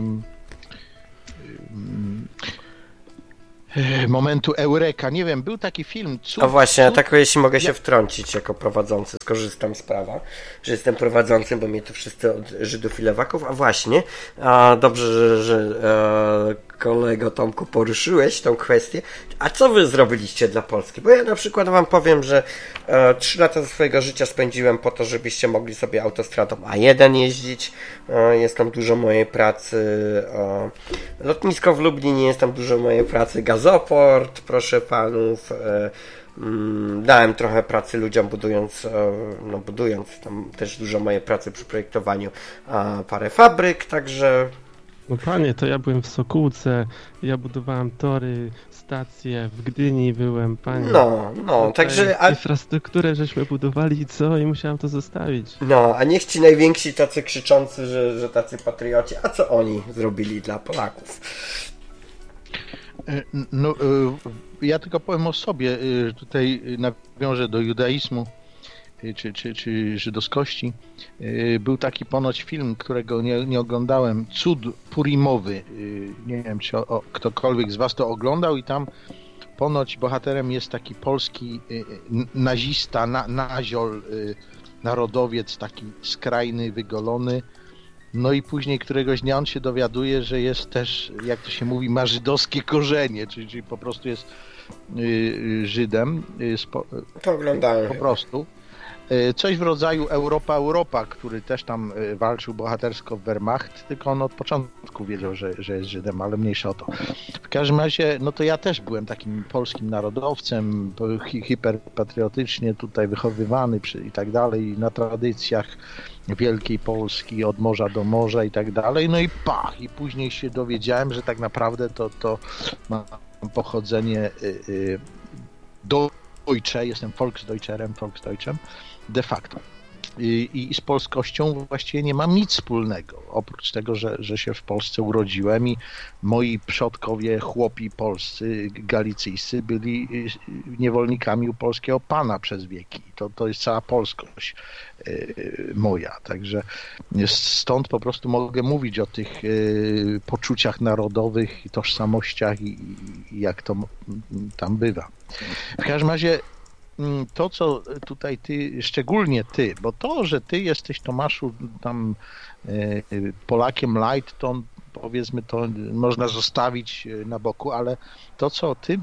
momentu eureka. Nie wiem, był taki film... Cud, A właśnie, cud... ja tak jeśli mogę się wtrącić jako prowadzący, skorzystam z prawa, że jestem prowadzącym, bo mnie tu wszyscy od Żydów i lewaków, a właśnie, a dobrze, że, że e, kolego Tomku poruszyłeś tą kwestię. A co wy zrobiliście dla Polski? Bo ja na przykład wam powiem, że e, trzy lata ze swojego życia spędziłem po to, żebyście mogli sobie autostradą A jeden jeździć. E, jest tam dużo mojej pracy. E, lotnisko w Lublinie, jest tam dużo mojej pracy. Gazoport, proszę panów. E, mm, dałem trochę pracy ludziom budując, e, no budując tam też dużo mojej pracy przy projektowaniu e, parę fabryk, także... No panie, to ja byłem w Sokółce, ja budowałem tory, stacje, w Gdyni byłem, panie. No, no, także... A... Infrastrukturę żeśmy budowali i co? I musiałem to zostawić. No, a niech ci najwięksi tacy krzyczący, że, że tacy patrioci, a co oni zrobili dla Polaków? No, ja tylko powiem o sobie, tutaj nawiążę do judaizmu. Czy, czy, czy żydowskości. Był taki ponoć film, którego nie, nie oglądałem, Cud Purimowy. Nie wiem, czy o, o, ktokolwiek z was to oglądał i tam ponoć bohaterem jest taki polski nazista, na, naziol, narodowiec, taki skrajny, wygolony. No i później któregoś dnia on się dowiaduje, że jest też, jak to się mówi, ma żydowskie korzenie, czyli, czyli po prostu jest Żydem. Spo, to oglądałem. Po prostu. Coś w rodzaju Europa, Europa, który też tam walczył bohatersko w Wehrmacht, tylko on od początku wiedział, że, że jest Żydem, ale mniejsza o to. W każdym razie, no to ja też byłem takim polskim narodowcem, hi, hiperpatriotycznie tutaj wychowywany przy, i tak dalej, na tradycjach wielkiej Polski, od morza do morza i tak dalej, no i pach, i później się dowiedziałem, że tak naprawdę to, to ma pochodzenie y, y, do Deutsche, jestem Volksdeutcherem, Volksdeutschem de facto. I, I z polskością właściwie nie mam nic wspólnego, oprócz tego, że, że się w Polsce urodziłem i moi przodkowie, chłopi polscy, galicyjscy byli niewolnikami u polskiego pana przez wieki. To, to jest cała polskość y, moja. Także stąd po prostu mogę mówić o tych y, poczuciach narodowych, tożsamościach i, i jak to tam bywa. W każdym razie to, co tutaj ty, szczególnie ty, bo to, że ty jesteś, Tomaszu, tam Polakiem light, to powiedzmy, to można zostawić na boku, ale to, co ty,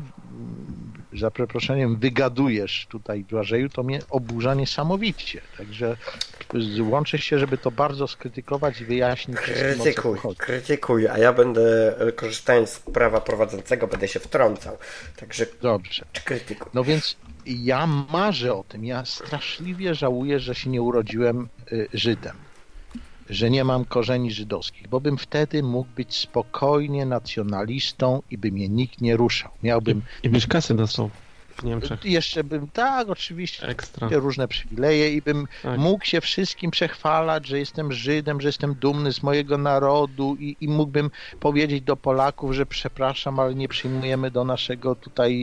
za przeproszeniem, wygadujesz tutaj, Błażeju, to mnie oburza niesamowicie. Także łączę się, żeby to bardzo skrytykować i wyjaśnić. Krytykuj, krytykuj, a ja będę, korzystając z prawa prowadzącego, będę się wtrącał. Także dobrze. Krytykuj. No więc ja marzę o tym, ja straszliwie żałuję, że się nie urodziłem Żydem, że nie mam korzeni żydowskich, bo bym wtedy mógł być spokojnie nacjonalistą i by mnie nikt nie ruszał. Miałbym... I, i byś kasy dostał w Niemczech. Jeszcze bym, tak, oczywiście, ekstra różne przywileje i bym tak. mógł się wszystkim przechwalać, że jestem Żydem, że jestem dumny z mojego narodu i, i mógłbym powiedzieć do Polaków, że przepraszam, ale nie przyjmujemy do naszego tutaj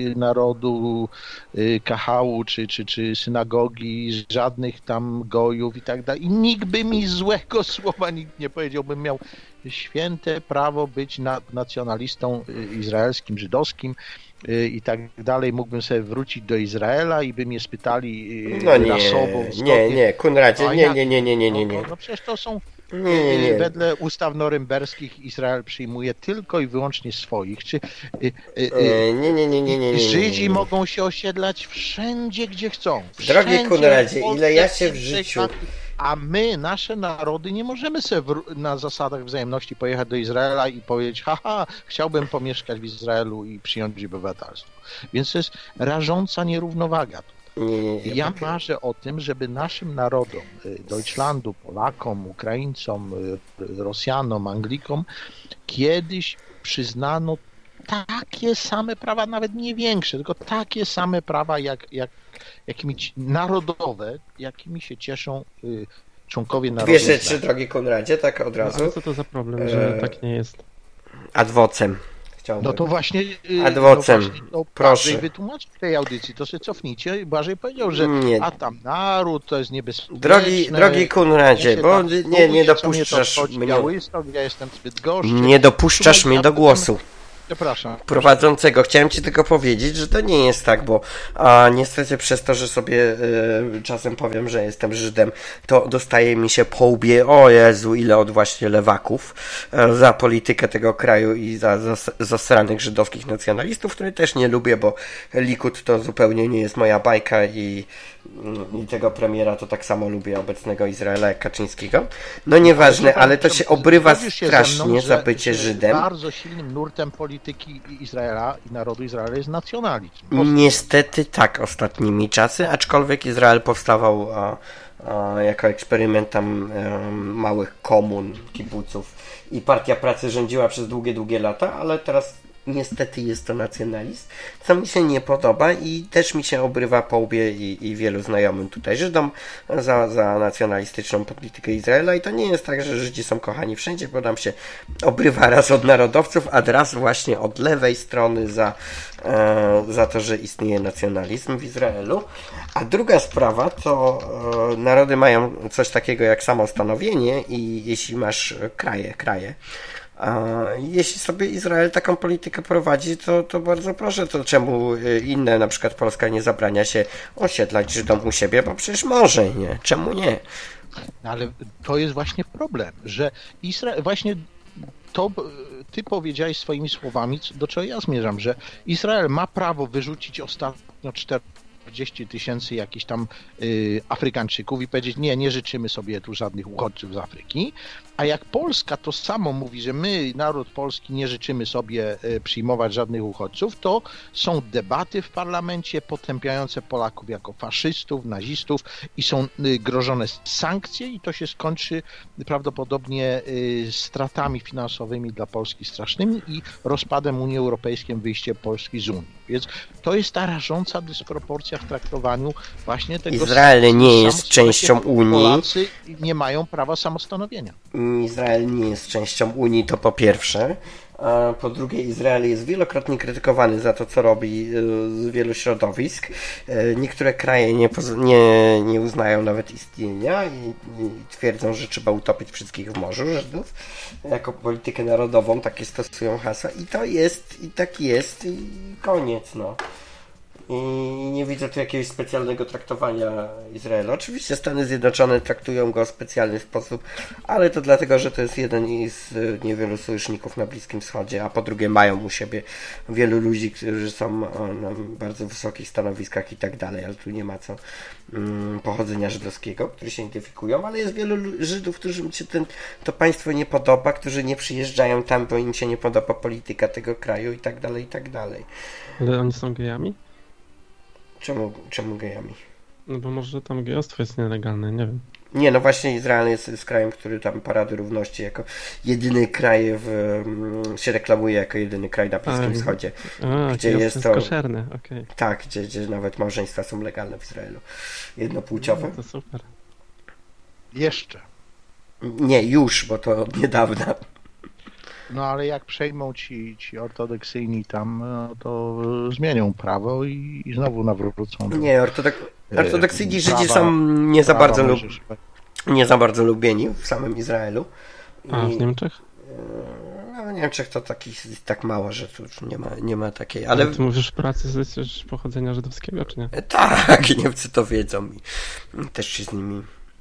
narodu y, kahału czy, czy, czy synagogi, żadnych tam gojów i tak dalej. I nikt by mi złego słowa nikt nie powiedział, bym miał święte prawo być na, nacjonalistą izraelskim, żydowskim i tak dalej, mógłbym sobie wrócić do Izraela i by mnie spytali no nie, rasowo. Nie, nie, Kunradzie, nie, nie, nie, nie, nie, nie, nie. No, no przecież to są, nie, nie, nie. wedle ustaw norymberskich Izrael przyjmuje tylko i wyłącznie swoich. Czy, y, y, nie, nie, nie, nie, nie, nie. Żydzi mogą się osiedlać wszędzie, gdzie chcą. Drogi Kunradzie, ile ja się w życiu A my, nasze narody, nie możemy sobie w, na zasadach wzajemności pojechać do Izraela i powiedzieć, haha, chciałbym pomieszkać w Izraelu i przyjąć obywatelstwo. Więc to jest rażąca nierównowaga. Nie, nie, nie, ja tak. marzę o tym, żeby naszym narodom, Deutschlandu, Polakom, Ukraińcom, Rosjanom, Anglikom, kiedyś przyznano takie same prawa, nawet nie większe, tylko takie same prawa, jak, jak, jakimi ci, narodowe, jakimi się cieszą y, członkowie narodu. Dwie rzeczy, drogi Konradzie, tak od razu. No, a co to za problem, że e... tak nie jest? Ad vocem. Chciałbym. No to właśnie, y, Ad vocem. no właśnie no, Proszę. Błażej wytłumaczył w tej audycji, to się cofnijcie i Błażej powiedział, że Nie. a tam naród to jest niebezpieczne. Drogi, drogi Konradzie, bo nie, nie dopuszczasz mnie. Ja jestem zbyt gorzki. Nie dopuszczasz mnie do głosu. Przepraszam. Prowadzącego. Chciałem ci tylko powiedzieć, że to nie jest tak, bo a, niestety przez to, że sobie y, czasem powiem, że jestem Żydem, to dostaje mi się po łbie, o Jezu, ile od właśnie lewaków y, za politykę tego kraju i za zasranych żydowskich nacjonalistów, które też nie lubię, bo Likud to zupełnie nie jest moja bajka i, i tego premiera to tak samo lubię obecnego Izraela jak Kaczyńskiego. No nieważne, ale to się obrywa strasznie za bycie Żydem. Bardzo silnym nurtem polityki Izraela i narodu Izraela jest nacjonalizm. Niestety tak ostatnimi czasy, aczkolwiek Izrael powstawał a, a, jako eksperyment tam a, małych komun, kibuców i Partia Pracy rządziła przez długie, długie lata, ale teraz niestety jest to nacjonalizm, co mi się nie podoba i też mi się obrywa po łbie i, i wielu znajomym tutaj Żydom za, za nacjonalistyczną politykę Izraela i to nie jest tak, że Żydzi są kochani wszędzie, bo nam się obrywa raz od narodowców, a raz właśnie od lewej strony za, e, za to, że istnieje nacjonalizm w Izraelu. A druga sprawa to e, narody mają coś takiego jak samostanowienie i jeśli masz kraje, kraje, a jeśli sobie Izrael taką politykę prowadzi, to, to bardzo proszę, to czemu inne, na przykład Polska nie zabrania się osiedlać Żydom u siebie, bo przecież może, nie? Czemu nie? Ale to jest właśnie problem, że Izrael, właśnie to ty powiedziałeś swoimi słowami, do czego ja zmierzam, że Izrael ma prawo wyrzucić ostatnio czterdzieści tysięcy jakichś tam y, Afrykańczyków i powiedzieć, nie, nie życzymy sobie tu żadnych uchodźców z Afryki, a jak Polska to samo mówi, że my, naród polski, nie życzymy sobie y, przyjmować żadnych uchodźców, to są debaty w parlamencie potępiające Polaków jako faszystów, nazistów i są y, grożone sankcje i to się skończy prawdopodobnie y, stratami finansowymi dla Polski strasznymi i rozpadem Unii Europejskiej, wyjściem Polski z Unii. Więc to jest ta rażąca dysproporcja w traktowaniu właśnie tego... Izrael nie jest częścią Unii. Polacy nie mają prawa samostanowienia. Izrael nie jest częścią Unii, to po pierwsze. A po drugie, Izrael jest wielokrotnie krytykowany za to, co robi z wielu środowisk. Niektóre kraje nie, nie, nie uznają nawet istnienia i, i twierdzą, że trzeba utopić wszystkich w morzu Żydów. Jako politykę narodową takie stosują hasła i to jest, i tak jest, i koniec, no. I nie widzę tu jakiegoś specjalnego traktowania Izraela. Oczywiście Stany Zjednoczone traktują go w specjalny sposób, ale to dlatego, że to jest jeden z niewielu sojuszników na Bliskim Wschodzie, a po drugie mają u siebie wielu ludzi, którzy są na bardzo wysokich stanowiskach i tak dalej, ale tu nie ma co um, pochodzenia żydowskiego, którzy się identyfikują, ale jest wielu Żydów, którym się ten, to państwo nie podoba, którzy nie przyjeżdżają tam, bo im się nie podoba polityka tego kraju i tak dalej, i tak dalej. Ale oni są gejami? Czemu, czemu gejami? No bo może tam gejostwo jest nielegalne, nie wiem. Nie, no właśnie Izrael jest, jest krajem, który tam Parady Równości jako jedyny kraj w, się reklamuje jako jedyny kraj na Bliskim A, Wschodzie. A, gdzie jest, jest to koszerne, okej. Okay. Tak, gdzie, gdzie nawet małżeństwa są legalne w Izraelu. Jednopłciowe. No, to super. Jeszcze. Nie, już, bo to od niedawna. No ale jak przejmą ci, ci ortodoksyjni tam, no, to zmienią prawo i, i znowu nawrócą. Do, nie, ortodok ortodoksyjni Żydzi prawa, są nie za, bardzo lub nie za bardzo lubieni w samym Izraelu. A w Niemczech? No, w Niemczech to takich tak mało, że tu nie ma, nie ma takiej. Ale, ale ty mówisz pracy z pochodzenia żydowskiego, czy nie? Tak, Niemcy to wiedzą i też się z nimi.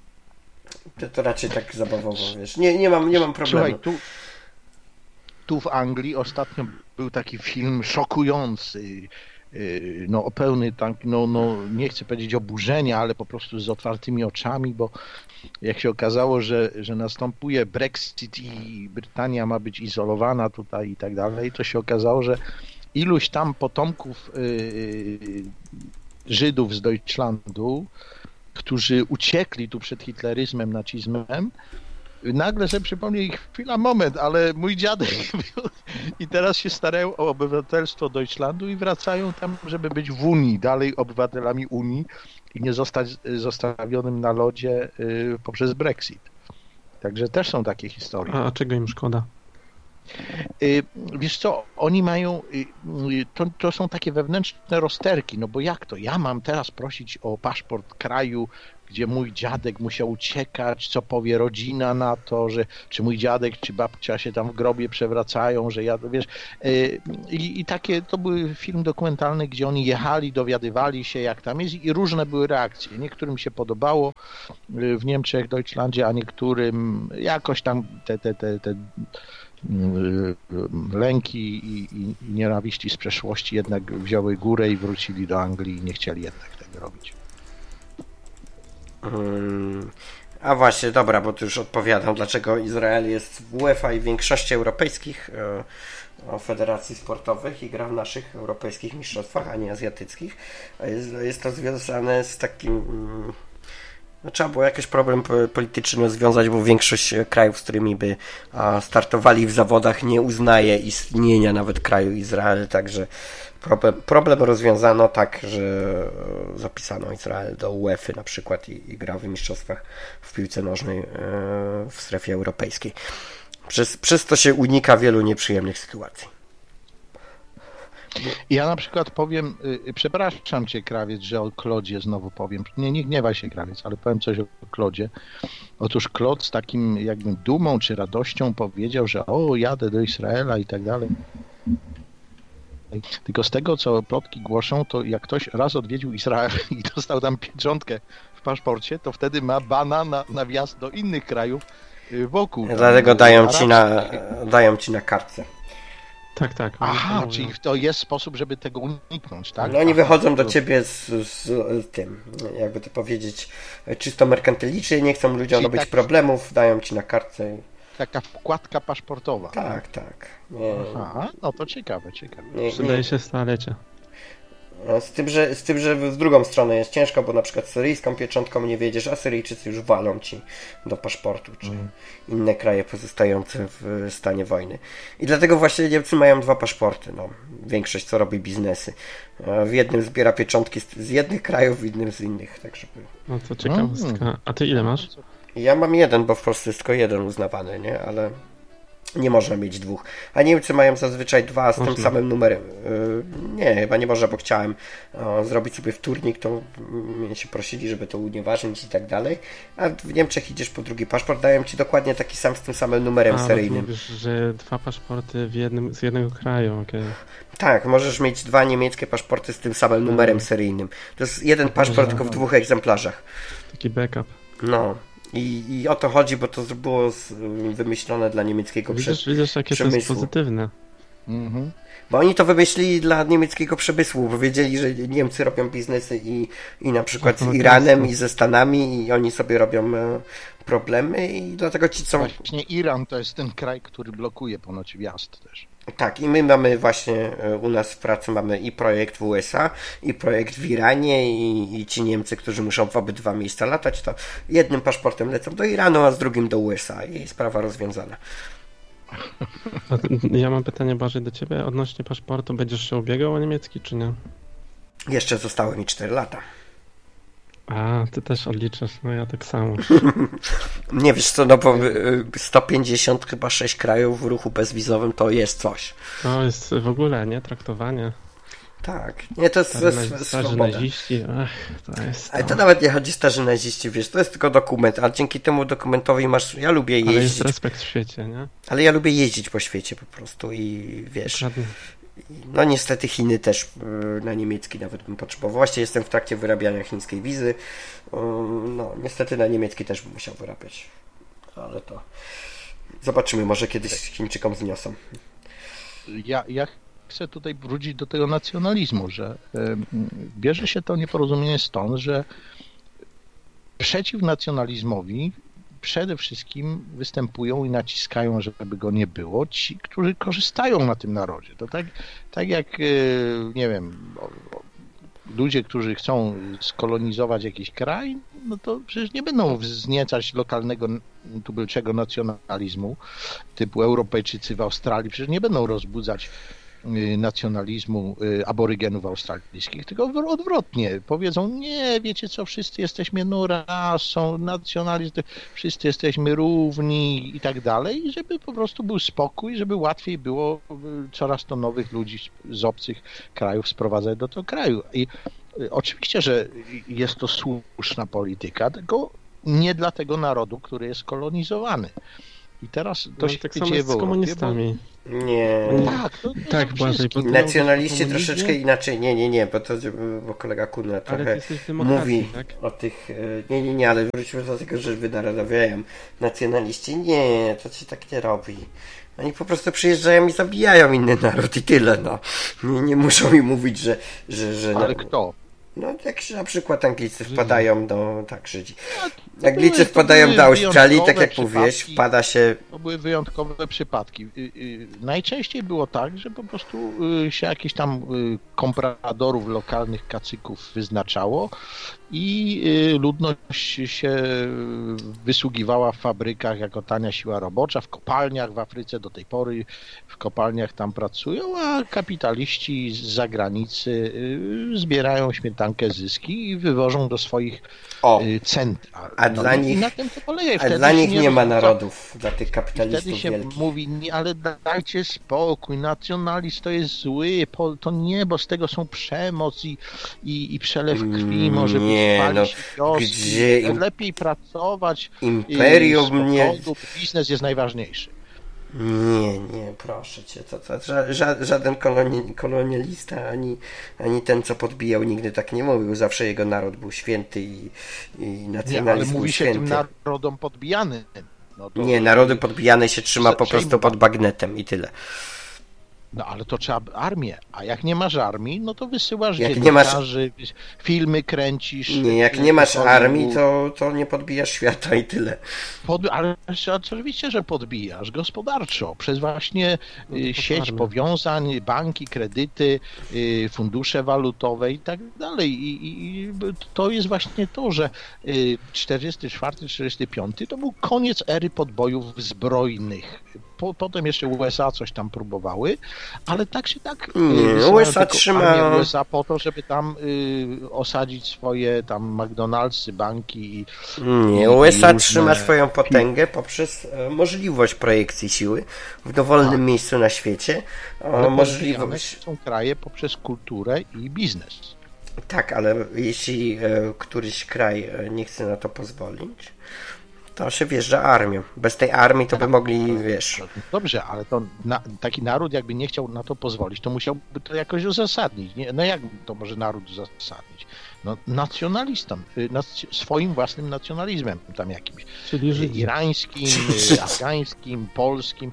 To, to raczej tak zabawowo, wiesz. Nie, nie mam, nie mam problemu. Słuchaj, tu... Tu w Anglii ostatnio był taki film szokujący. no pełny tak, no, no nie chcę powiedzieć oburzenia, ale po prostu z otwartymi oczami, bo jak się okazało, że, że następuje Brexit i Brytania ma być izolowana tutaj i tak dalej, to się okazało, że iluś tam potomków yy, Żydów z Deutschlandu, którzy uciekli tu przed hitleryzmem, nazizmem, nagle sobie przypomnieli, chwila, moment, ale mój dziadek był i teraz się starają o obywatelstwo Deutschlandu i wracają tam, żeby być w Unii, dalej obywatelami Unii i nie zostać zostawionym na lodzie y, poprzez Brexit. Także też są takie historie. A czego im szkoda? Y, wiesz co, oni mają, y, to, to są takie wewnętrzne rozterki, no bo jak to? Ja mam teraz prosić o paszport kraju, gdzie mój dziadek musiał uciekać, co powie rodzina na to, że czy mój dziadek, czy babcia się tam w grobie przewracają, że ja, wiesz, i, i takie, to był film dokumentalny, gdzie oni jechali, dowiadywali się, jak tam jest i różne były reakcje. Niektórym się podobało w Niemczech, Deutschlandzie, a niektórym jakoś tam te, te, te, te lęki i, i, i nienawiści z przeszłości jednak wzięły górę i wrócili do Anglii i nie chcieli jednak tego robić. Hmm. A właśnie, dobra, bo tu już odpowiadam, dlaczego Izrael jest w UEFA i w większości europejskich e, federacji sportowych i gra w naszych europejskich mistrzostwach, a nie azjatyckich. Jest, jest to związane z takim... Mm, no, trzeba było jakiś problem polityczny rozwiązać, bo większość krajów, z którymi by a, startowali w zawodach, nie uznaje istnienia nawet kraju Izrael, także problem, problem rozwiązano tak, że zapisano Izrael do UEFA na przykład i, i gra w mistrzostwach w piłce nożnej e, w strefie europejskiej. Przez, przez to się unika wielu nieprzyjemnych sytuacji. Ja na przykład powiem, yy, przepraszam cię, Krawiec, że o Klodzie znowu powiem. Nie, nie gniewaj się, Krawiec, ale powiem coś o Klodzie. Otóż Klod z takim jakby dumą czy radością powiedział, że o, jadę do Izraela i tak dalej. Tylko z tego, co plotki głoszą, to jak ktoś raz odwiedził Izrael i dostał tam pieczątkę w paszporcie, to wtedy ma bana na, na wjazd do innych krajów wokół. Dlatego dają ci, na, dają ci na kartce. Tak, tak. Aha, czyli to jest sposób, żeby tego uniknąć, tak? No oni Aha, wychodzą do to... ciebie z, z, z tym, jakby to powiedzieć, czysto merkantylicznie, nie chcą ludziom czyli robić tak... problemów, dają ci na kartce. Taka wkładka paszportowa. Tak, tak. Nie, Aha, no to ciekawe, ciekawe. Nie, Przydaje nie. się stolecie. Z tym, że, z tym, że w drugą stronę jest ciężko, bo na przykład syryjską pieczątką nie wiedziesz, a Syryjczycy już walą ci do paszportu, czy mm. inne kraje pozostające w stanie wojny. I dlatego właśnie Niemcy mają dwa paszporty. No. Większość co robi biznesy. W jednym zbiera pieczątki z jednych krajów, w innym z innych. Tak żeby... No to ciekawostka. A ty ile masz? Ja mam jeden, bo w Polsce jest tylko jeden uznawany, nie? Ale nie można mieć dwóch. A Niemcy mają zazwyczaj dwa z Można. tym samym numerem. Yy, nie, chyba nie można, bo chciałem o, zrobić sobie wtórnik, to mnie się prosili, żeby to unieważnić i tak dalej. A w Niemczech idziesz po drugi paszport, dają ci dokładnie taki sam z tym samym numerem A, seryjnym. Mówisz, że dwa paszporty w jednym, z jednego kraju, okej. Okay. Tak, możesz mieć dwa niemieckie paszporty z tym samym numerem seryjnym. To jest jeden paszport, tylko w dwóch egzemplarzach. Taki backup. No. I, I o to chodzi, bo to było z, wymyślone dla niemieckiego widzisz, prze, widzisz, jakie przemysłu. to jest pozytywne. Mhm. Bo oni to wymyślili dla niemieckiego przemysłu, bo wiedzieli, że Niemcy robią biznesy i, i na przykład z Iranem i ze Stanami i oni sobie robią e, problemy i dlatego ci co... Właśnie Iran to jest ten kraj, który blokuje ponoć wjazd też. Tak, i my mamy właśnie u nas w pracy mamy i projekt w U S A, i projekt w Iranie i, i ci Niemcy, którzy muszą w obydwa miejsca latać, to jednym paszportem lecą do Iranu, a z drugim do U S A i sprawa rozwiązana. A ja mam pytanie, Boże, do ciebie odnośnie paszportu. Będziesz się ubiegał o niemiecki, czy nie? Jeszcze zostały mi cztery lata. A, ty też odliczasz, no ja tak samo. Nie wiesz co, no bo sto pięćdziesiąt chyba sześć krajów w ruchu bezwizowym to jest coś. To jest w ogóle, nie? Traktowanie. Tak, nie, to jest Starzy, swoboda. starzy naziści, ach, to jest to. Ale to nawet nie chodzi starzy naziści, wiesz, to jest tylko dokument, a dzięki temu dokumentowi masz, ja lubię jeździć. Ale jest respekt w świecie, nie? Ale ja lubię jeździć po świecie po prostu i wiesz, Dokładnie. no niestety Chiny też na niemiecki nawet bym potrzebował. Właśnie jestem w trakcie wyrabiania chińskiej wizy, no niestety na niemiecki też bym musiał wyrabiać, ale to zobaczymy, może kiedyś Chińczykom zniosą. Ja, ja chcę tutaj wrócić do tego nacjonalizmu, że bierze się to nieporozumienie stąd, że przeciw nacjonalizmowi przede wszystkim występują i naciskają, żeby go nie było, ci, którzy korzystają na tym narodzie. To tak, tak jak, nie wiem, ludzie, którzy chcą skolonizować jakiś kraj, no to przecież nie będą wzniecać lokalnego, tubylczego nacjonalizmu, typu Europejczycy w Australii, przecież nie będą rozbudzać nacjonalizmu aborygenów australijskich, tylko odwrotnie. Powiedzą, nie, wiecie co, wszyscy jesteśmy jedną rasą, nacjonalizm, wszyscy jesteśmy równi i tak dalej, i żeby po prostu był spokój, żeby łatwiej było coraz to nowych ludzi z obcych krajów sprowadzać do tego kraju. I oczywiście, że jest to słuszna polityka, tylko nie dla tego narodu, który jest kolonizowany. I teraz to no, się tak dzieje samo jest w Europie, z komunistami. Bo... Nie. Tak, to, to tak, Błażej, bo nacjonaliści troszeczkę inaczej. Nie, nie, nie, bo to bo kolega Kunna trochę mówi tak? o tych. Nie, nie, nie, ale wróćmy do tego, że wynarodowiają nacjonaliści. Nie, to się tak nie robi. Oni po prostu przyjeżdżają i zabijają inny naród i tyle, no. Nie, nie muszą mi mówić, że... że, że ale no, kto? No, jak na przykład Anglicy wpadają do... Tak, Żydzi. No, Anglicy były, wpadają do Australii, tak jak mówiłeś, wpada się... To były wyjątkowe przypadki. Najczęściej było tak, że po prostu się jakichś tam kompradorów lokalnych kacyków wyznaczało i ludność się wysługiwała w fabrykach jako tania siła robocza, w kopalniach w Afryce do tej pory w kopalniach tam pracują, a kapitaliści z zagranicy zbierają śmietankę zyski i wywożą do swoich o, centra. A no, dla i nich, na tym to polega. a dla nich nie, nie ma narodów, dla tych kapitalistów wtedy się wielkich. mówi, nie, ale dajcie spokój, nacjonalizm to jest zły, to nie, bo z tego są przemoc i, i, i przelew krwi, może nie, spalić no, wioski, gdzie im... lepiej pracować, imperium nie... biznes jest najważniejszy. Nie, nie, proszę cię, to, to, ża, żaden koloni, kolonialista, ani, ani ten, co podbijał, nigdy tak nie mówił. Zawsze jego naród był święty i, i nacjonalizm nie, ale był mówi się święty. tym narodom podbijany. No to... Nie, narody podbijane się trzyma po prostu pod bagnetem i tyle. No ale to trzeba armię, a jak nie masz armii, no to wysyłasz jak dziennikarzy, nie masz... filmy kręcisz. Nie, jak nie masz armii, to, to nie podbijasz świata i tyle. Pod... Ale oczywiście, że podbijasz gospodarczo, przez właśnie no sieć armii. Powiązań, banki, kredyty, fundusze walutowe i tak dalej. I, i to jest właśnie to, że czterdziesty czwarty czterdziesty piąty to był koniec ery podbojów zbrojnych. Po, potem jeszcze U S A coś tam próbowały, ale tak się tak nie, U S A trzyma U S A po to, żeby tam y, osadzić swoje tam McDonald'sy, banki i, nie, i, U S A i trzyma różne... swoją potęgę poprzez e, możliwość projekcji siły w dowolnym A. miejscu na świecie. Ale możliwość są kraje poprzez kulturę i biznes. Tak, ale jeśli e, któryś kraj nie chce na to pozwolić, to się wjeżdża armią. Bez tej armii to by mogli, wiesz... Dobrze, ale to na, taki naród jakby nie chciał na to pozwolić, to musiałby to jakoś uzasadnić. Nie? No jak to może naród uzasadnić? No nacjonalistą, nac- swoim własnym nacjonalizmem tam jakimś. Czyli irańskim, afgańskim, polskim.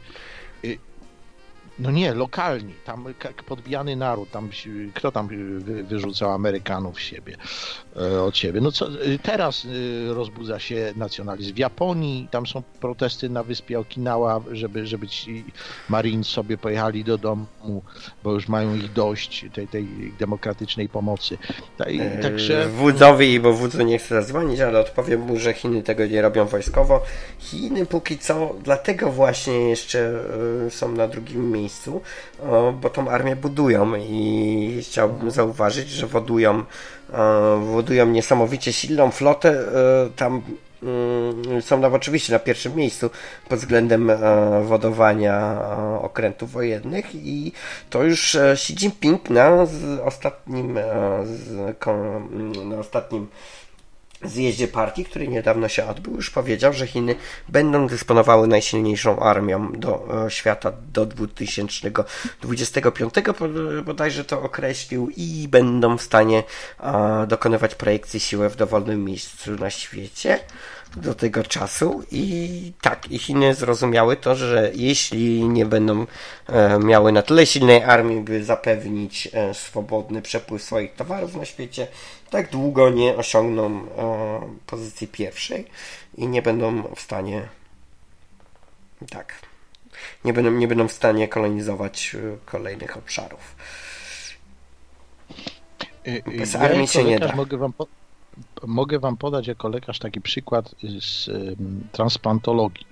No nie, lokalni, tam podbijany naród, tam kto tam wy, wyrzucał Amerykanów z siebie, e, od siebie. No co, teraz e, rozbudza się nacjonalizm w Japonii, tam są protesty na wyspie Okinawa, żeby, żeby ci Marines sobie pojechali do domu, bo już mają ich dość, tej, tej demokratycznej pomocy. I, także... Wódzowi, bo wódzu nie chce zadzwonić, ale odpowiem mu, że Chiny tego nie robią wojskowo. Chiny póki co, dlatego właśnie jeszcze y, są na drugim miejscu, bo tą armię budują i chciałbym zauważyć, że wodują, wodują niesamowicie silną flotę. Tam są nam oczywiście na pierwszym miejscu pod względem wodowania okrętów wojennych i to już Xi Jinping na ostatnim, na ostatnim zjeździe partii, który niedawno się odbył, już powiedział, że Chiny będą dysponowały najsilniejszą armią do świata do dwa tysiące dwudziestego piątego, bodajże to określił, i będą w stanie a, dokonywać projekcji siły w dowolnym miejscu na świecie do tego czasu. I tak, i Chiny zrozumiały to, że jeśli nie będą e, miały na tyle silnej armii, by zapewnić e, swobodny przepływ swoich towarów na świecie, tak długo nie osiągną e, pozycji pierwszej i nie będą w stanie tak nie będą, nie będą w stanie kolonizować e, kolejnych obszarów. Bez ja armii się nie da. Mogę wam, po, mogę wam podać jako lekarz taki przykład z y, transplantologii.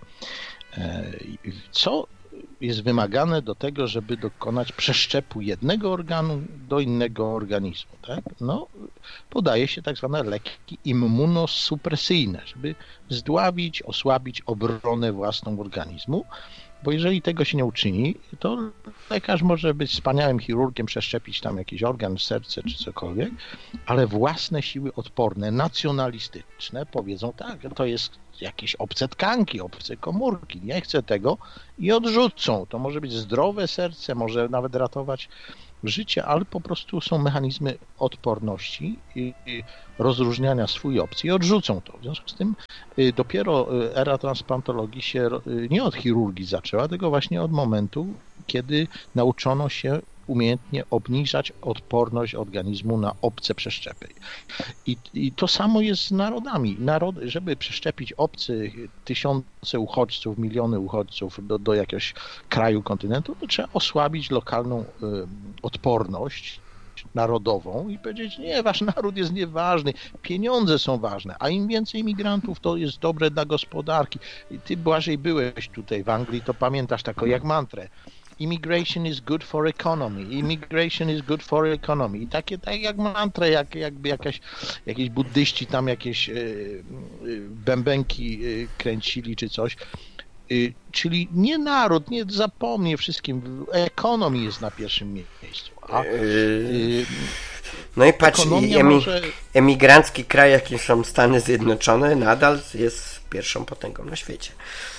Y, co jest wymagane do tego, żeby dokonać przeszczepu jednego organu do innego organizmu, tak? No, podaje się tak zwane leki immunosupresyjne, żeby zdławić, osłabić obronę własną organizmu, bo jeżeli tego się nie uczyni, to lekarz może być wspaniałym chirurgiem, przeszczepić tam jakiś organ, serce czy cokolwiek, ale własne siły odporne, nacjonalistyczne powiedzą tak, to jest jakieś obce tkanki, obce komórki, nie chcę tego i odrzucą. To może być zdrowe serce, może nawet ratować życie, ale po prostu są mechanizmy odporności i, i rozróżniania swój opcji i odrzucą to. W związku z tym y, dopiero era transplantologii się y, nie od chirurgii zaczęła, tylko właśnie od momentu, kiedy nauczono się umiejętnie obniżać odporność organizmu na obce przeszczepy. I, i to samo jest z narodami. Narod, żeby przeszczepić obcy tysiące uchodźców, miliony uchodźców do, do jakiegoś kraju, kontynentu, to trzeba osłabić lokalną y, odporność narodową i powiedzieć, nie, wasz naród jest nieważny, pieniądze są ważne, a im więcej imigrantów, to jest dobre dla gospodarki. I ty, Błażej, byłeś tutaj w Anglii, to pamiętasz taką jak mantrę. Immigration is good for economy. Immigration is good for economy. I takie tak jak mantrę, jak, jakby jakaś, jakieś buddyści tam jakieś y, y, bębenki y, kręcili czy coś. Y, czyli nie naród, nie zapomnij wszystkim. Economy jest na pierwszym miejscu. A, y, no i patrz, emi- może... emigrancki kraj, jakim są Stany Zjednoczone, nadal jest pierwszą potęgą na świecie.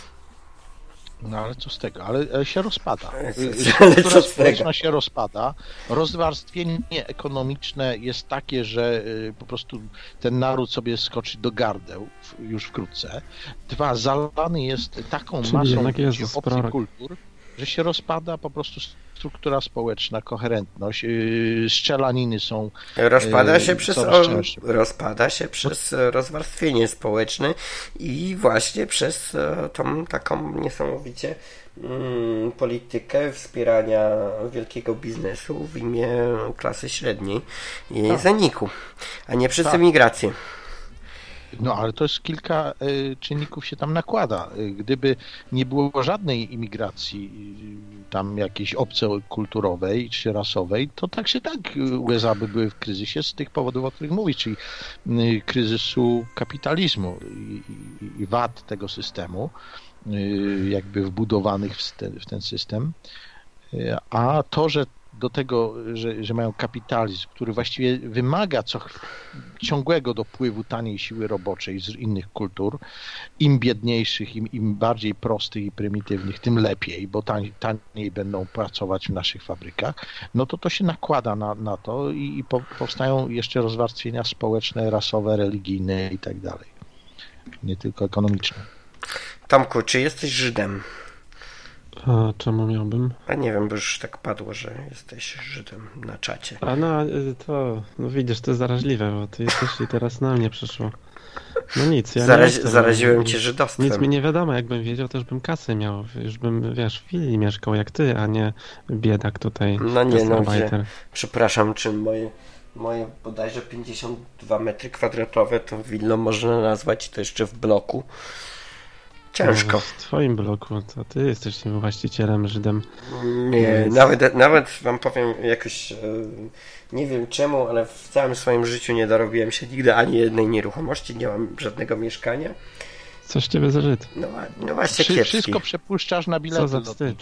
No ale co z tego? Ale, ale się rozpada. Ale co z tego? się rozpada. Rozwarstwienie ekonomiczne jest takie, że po prostu ten naród sobie skoczy do gardeł już wkrótce. Dwa, zalany jest taką Czyli masą jest obcych kultur, że się rozpada po prostu struktura społeczna, koherentność, yy, strzelaniny są... Rozpada yy, się przez o, rozpada się przez rozwarstwienie społeczne i właśnie przez tą taką niesamowicie mm, politykę wspierania wielkiego biznesu w imię klasy średniej i jej tak. zaniku, a nie przez tak. emigrację. No ale to jest kilka y, czynników się tam nakłada. Gdyby nie było żadnej imigracji y, tam jakiejś obcokulturowej czy rasowej, to tak się tak U S A by były w kryzysie z tych powodów, o których mówisz, czyli y, kryzysu kapitalizmu i, i, i wad tego systemu, y, jakby wbudowanych w, te, w ten system. Y, a to, że do tego, że, że mają kapitalizm, który właściwie wymaga co, ciągłego dopływu taniej siły roboczej z innych kultur, im biedniejszych, im, im bardziej prostych i prymitywnych, tym lepiej, bo taniej, taniej będą pracować w naszych fabrykach, no to to się nakłada na, na to i, i po, powstają jeszcze rozwarstwienia społeczne, rasowe, religijne i tak dalej. Nie tylko ekonomiczne. Tomku, czy jesteś Żydem? A czemu miałbym? A nie wiem, bo już tak padło, że jesteś Żydem na czacie. A no, to, no widzisz, to jest zaraźliwe, bo ty jesteś i teraz na mnie przyszło. No nic, ja Zarazi- nie jestem, Zaraziłem cię żydostwem. Nic mi nie wiadomo, jakbym wiedział, też bym kasę miał. Już bym, wiesz, w willi mieszkał jak ty, a nie biedak tutaj. No nie, no gdzie, przepraszam, czy moje, moje bodajże pięćdziesiąt dwa metry kwadratowe to willą można nazwać, to jeszcze w bloku. Ciężko. No, w twoim bloku, to ty jesteś tym właścicielem, Żydem. Nie, Więc... nawet, nawet wam powiem jakoś, nie wiem czemu, ale w całym swoim życiu nie dorobiłem się nigdy ani jednej nieruchomości, nie mam żadnego mieszkania. Coś ciebie za Żyd. No, no właśnie Wszy, Wszystko przepuszczasz na bilety lotnicze.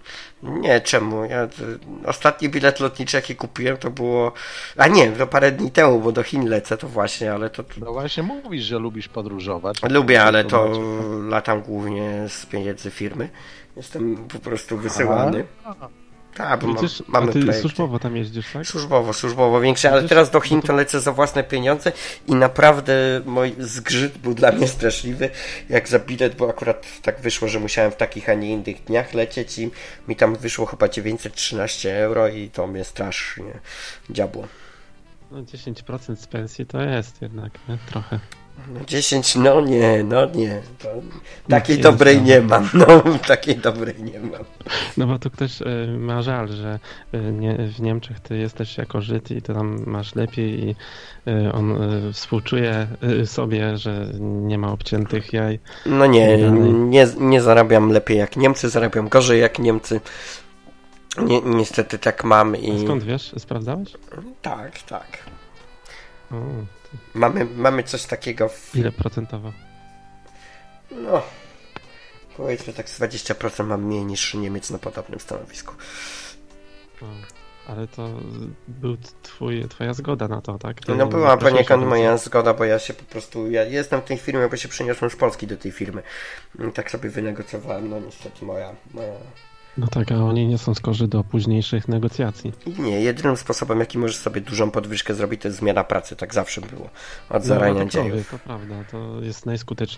Nie, czemu? Ja, ostatni bilet lotniczy, jaki kupiłem, to było... A nie, to parę dni temu, bo do Chin lecę, to właśnie, ale to... No właśnie mówisz, że lubisz podróżować. Lubię, ale to latam głównie z pieniędzy firmy. Jestem po prostu wysyłany. Aha. Tak, bo Przecież, mam, mamy a ty projekty. służbowo tam jeździsz, tak? Służbowo, służbowo większe, ale teraz do Chin to lecę za własne pieniądze i naprawdę mój zgrzyt był dla mnie straszliwy, jak za bilet, bo akurat tak wyszło, że musiałem w takich, a nie innych dniach lecieć i mi tam wyszło chyba dziewięćset trzynaście euro i to mnie strasznie dziabło. No dziesięć procent z pensji to jest jednak, nie? Trochę. No dziesięć, no nie, no nie. To takiej jest, dobrej no. nie mam, no takiej dobrej nie mam. No bo tu ktoś y, ma żal, że y, nie, w Niemczech ty jesteś jako Żyd i ty tam masz lepiej i y, on y, współczuje y, sobie, że nie ma obciętych jaj. No nie, I dalej. nie, nie zarabiam lepiej jak Niemcy, zarabiam gorzej jak Niemcy. Ni niestety tak mam i... A skąd wiesz? Sprawdzałeś? Tak, tak. O, Mamy, mamy coś takiego w... ile procentowo? No, powiedzmy tak z dwadzieścia procent mam mniej niż Niemiec na podobnym stanowisku. O, ale to był twój, twoja zgoda na to, tak? Ty No była prosiłeś poniekąd o to, moja zgoda, bo ja się po prostu... Ja jestem w tej firmie, bo się przeniosłem z Polski do tej firmy. I tak sobie wynegocjowałem, no niestety moja... moja... No tak, a oni nie są skorzy do późniejszych negocjacji. I nie, jedynym sposobem, jaki możesz sobie dużą podwyżkę zrobić, to jest zmiana pracy. Tak zawsze było. Od No, zarania to prawie, dziejów. to prawda, to jest najskuteczniejsze.